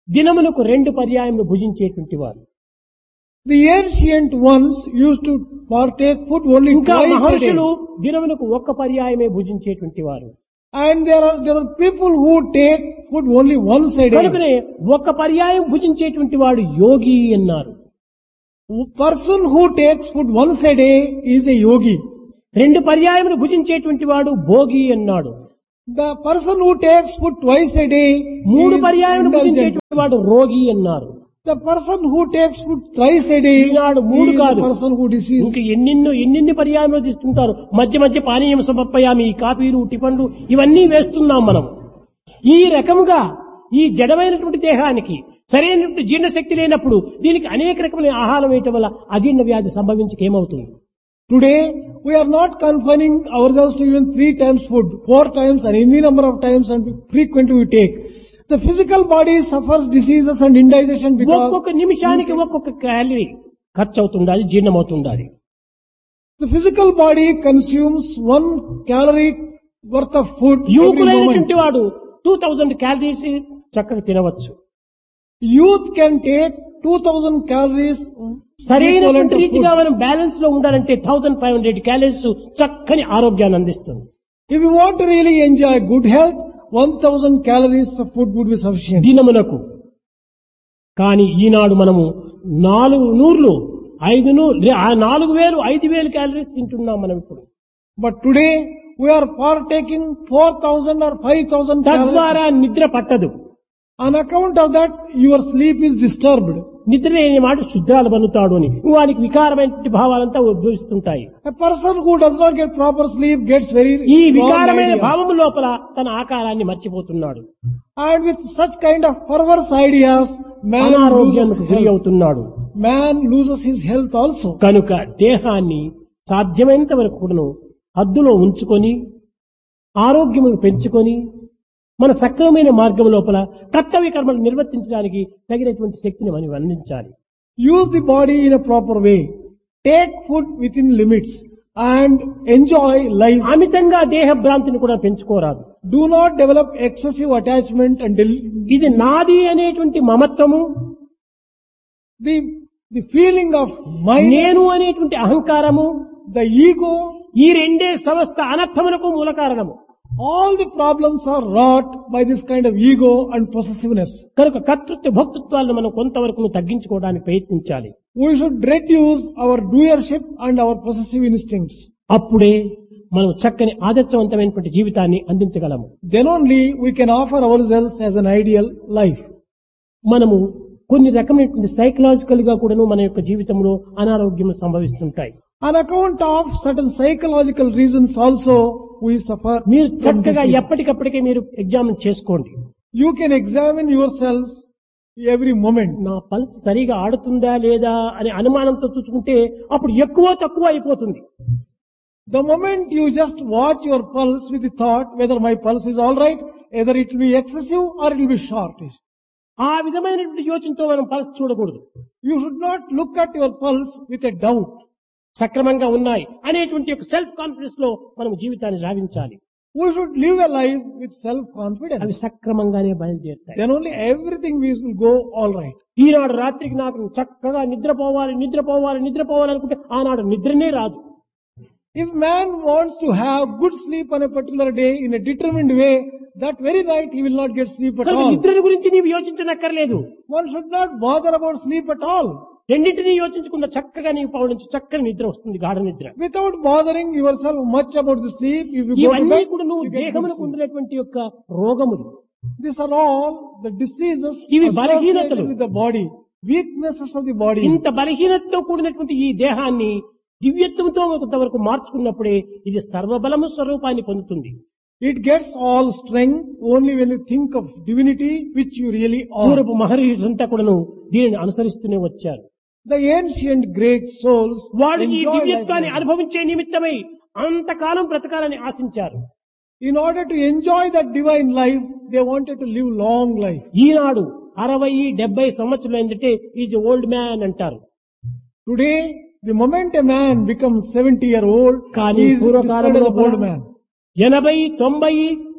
దినములకు 2 పర్యాయములు భుజించేటువంటి వారు. The ancient ones used to partake food only ఇంకా twice a day. మహర్షులు దినములకు 1 పర్యాయమే భుజించేటువంటి వారు. And there are people who take food only once a day. కనుకనే 1 పర్యాయం భుజించేటువంటి వాడు యోగి అన్నారు. Person who takes food once a day is a yogi. 2 పర్యాయములు భుజించేటువంటి వాడు భోగి అన్నాడు. The person who takes food twice a day 3 is పర్యాయములు indulgent. భుజించేటువంటి వాడు రోగి అన్నారు. The person who takes food thrice a day Eenadu 3 is కాదు, the person who diseased. ఇంకా ఎన్ని పర్యాయములు తీసుకుంటారు. మధ్య మధ్య పానీయం సమర్పయామి, ఈ కాఫీలు టిఫన్లు ఇవన్నీ వేస్తున్నాం మనం. ఈ రకముగా ఈ జడమైనటువంటి దేహానికి సరైనటువంటి జీర్ణశక్తి లేనప్పుడు దీనికి అనేక రకమైన ఆహారం వేయటం వల్ల అజీర్ణ వ్యాధి సంభవించక ఏమవుతుంది? Today, we are not confining ourselves to even 3 times food, 4 times and any number of times and frequently we take. The physical body suffers diseases and indigestion because ఒక్కొక్క నిమిషానికి ఒక్కొక్క క్యాలరీ ఖర్చు అవుతుండాలి, జీర్ణమవుతుండాలి. the physical body consumes 1 calorie worth of food every moment. యువకులైనటువంటి వాడు 2000 calories చక్కగా తినవచ్చు. Youth can take 2000 calories సరైనటువంటి equivalent of రీతిగా food. మనం బ్యాలెన్స్ లో ఉండాలంటే 1500 క్యాలరీస్ చక్కని ఆరోగ్యాన్ని అందిస్తుంది. If you want to really enjoy good health, 1000 calories of food would be sufficient. దినమునకు. కానీ ఈనాడు మనము 400 5000 క్యాలరీస్ తింటున్నాం మనం ఇప్పుడు. But today, we are partaking 4000 or 5000 calories. తద్వారా నిద్ర పట్టదు. On account of that, your sleep is disturbed. నిద్ర లేని మాట శుద్ధాలు బనుతాడు అని వానికి వికారమైన భావాలంతా ఉద్భవిస్తుంటాయి. A person who does not get proper sleep gets very ఈ wrong వికారమైన ideas. భావము లోపల తన ఆకారాన్ని మర్చిపోతున్నాడు. And with such kind of perverse ideas, అనారోగ్యానికి గురి అవుతున్నాడు. man loses his health also. కనుక దేహాన్ని సాధ్యమైనంత వరకు కూడాను హద్దులో ఉంచుకొని ఆరోగ్యమును పెంచుకొని మన సక్రమమైన మార్గం లోపల కర్తవ్య కర్మలు నిర్వర్తించడానికి తగినటువంటి శక్తిని మనం అందించాలి. Use the body in a proper way. Take food within limits and enjoy life. అమితంగా దేహ భ్రాంతిని కూడా పెంచుకోరాదు. Do not develop excessive attachment and ఇది నాది అనేటువంటి మమత్వము, the feeling of mind, నేను అనేటువంటి అహంకారము, the ego. ఈ రెండే సమస్త అనర్థములకు మూల కారణము. All the problems are wrought by this kind of ego and possessiveness. కనుక కర్తృత్వ భోక్తృత్వాలను మనం కొంతవరకు తగ్గించుకోవడానికి ప్రయత్నించాలి. We should reduce our doership and our possessive instincts. అప్పుడే మనం చక్కని ఆదర్శవంతమైనటువంటి జీవితాన్ని అందించగలము. Then only we can offer ourselves as an ideal life. మనము కొన్ని రకమైనటువంటి సైకలాజికల్ గా కూడాను మన యొక్క జీవితంలో అనారోగ్యం సంభవిస్తుంటాయి. On account of certain psychological reasons also, we suffer. మీరు from చక్కగా disease. ఎప్పటికప్పటికే మీరు ఎగ్జామిన్ చేసుకోండి. You can examine yourselves every moment. నా పల్స్ సరిగా ఆడుతుందా లేదా అనే అనుమానంతో చూసుకుంటే అప్పుడు ఎక్కువ తక్కువ అయిపోతుంది. The moment you just watch your pulse with the thought whether my pulse is all right, either it will be excessive or it will be shortish. ఆ విధమైనటువంటి యోచనతో మనం పల్స్ చూడకూడదు. You should not look at your pulse with a doubt. సక్రమంగా ఉన్నాయి అనేటువంటి ఒక self confidence లో మనం జీవితాన్ని సాగించాలి. We should live a life with అవి self-confidence. సక్రమంగానే బయలుదేరుతాయి. Then only everything will go all right. ఈనాడు రాత్రికి నాకు చక్కగా నిద్రపోవాలి అనుకుంటే ఆనాడు నిద్రనే రాదు. If man wants to have good sleep on a particular day in a determined way, that very night he will not get sleep at కనుక all. నిద్రని గురించి నీవు యోచించనక్కర్లేదు. One should not bother about sleep at all. రెండింటినీ యోచించకుండా చక్కగా నీవు పవడించి చక్కని నిద్ర వస్తుంది, గాఢ నిద్ర. Without bothering yourself much about the sleep, if you go to ఇవన్నీ bed, కూడా నువ్వు you get good దేహమునకు sleep. ఉండినటువంటి యొక్క రోగములు. These are all the diseases ఇవి associated బలహీనతలు. with the body, weaknesses of the body. ఇంత బలహీనతతో కూడినటువంటి ఈ దేహాన్ని దివ్యత్వంతో కొంతవరకు మార్చుకున్నప్పుడే ఇది సర్వబలము స్వరూపాన్ని పొందుతుంది. It gets all strength only when you think of divinity, which you really are. పూర్వపు మహర్షులంతా కూడాను దీనిని అనుసరిస్తూనే వచ్చారు. The ancient great souls వాడు ఈ enjoy దివ్యత్వాన్ని life. అనుభవించే నిమిత్తమై అంతకాలం బ్రతకాలని ఆశించారు. In order to enjoy that divine life, they wanted to live long life. ఈనాడు 60-70 సంవత్సరాలు ఏంటంటే ఈజ్ ఓల్డ్ మ్యాన్ అంటారు. Today, the moment a man becomes 70-year-old, కానీ he is described as పూర్వకాలంలో an old man. 80, 90,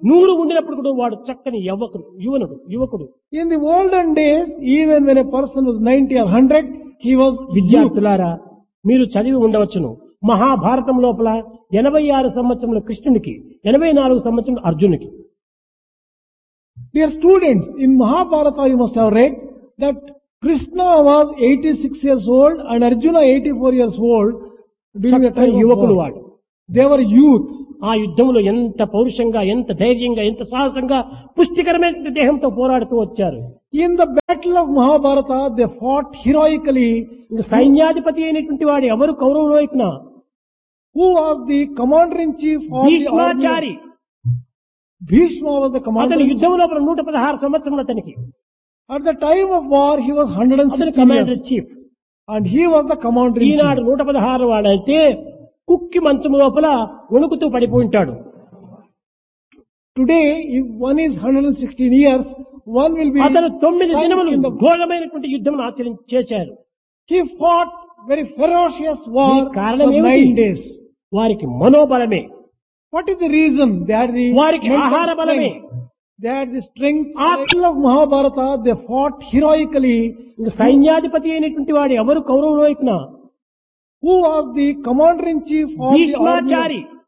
100 ఉండినప్పుడు కూడా వాడు చక్కని యువకుడు. In the olden days, even when a person was 90 or 100, he was youth. విద్యార్థులారా, మీరు చదివి ఉండవచ్చును. మహాభారతం లోపల 86 సంవత్సరముల కృష్ణునికి, 84 సంవత్సరముల అర్జునునికి. Dear students, in Mahabharata you must have read that Krishna was 86 years old and Arjuna 84 years old during the time of యువకులు war. వాడు. They were youth. ఆ యుద్ధంలో ఎంత పౌరుషంగా, ఎంత ధైర్యంగా, ఎంత సాహసంగా, పుష్టికరమైన దేహంతో పోరాడుతూ వచ్చారు. In the battle of Mahabharata, they fought heroically. సైన్యాధిపతి అయినటువంటి వాడు ఎవరు కౌరవుల వైపున? Who was the commander-in-chief of the army? Bhishmachari. Bhishma was the అతని commander-in-chief. యుద్ధం లోపల 116 సంవత్సరములు అతనికి. At the time of war, he was అతని 160 commander years. Chief. And he was the commander-in-chief. ఈనాడు 116 వాడైతే కుక్కి మంచం లోపల వణుకుతూ పడిపోయింటాడు. Today, if one is 116 years, one will be అతను 9 sunk దినములు in the... ఘోరమైనటువంటి యుద్ధం చేశారు. He fought very ferocious war దీనికి కారణం for ఏమిటి? 9 days. వారికి మనోబలమే, What is the reason? They had the వారికి mental ఆహార బలమే. strength. They had the strength. Battle of Mahabharata, they fought heroically. సైన్యాధిపతి అయినటువంటి వాడు ఎవరు కౌరవుల వైపున? Who was the commander-in-chief of the army? Bhishmachari.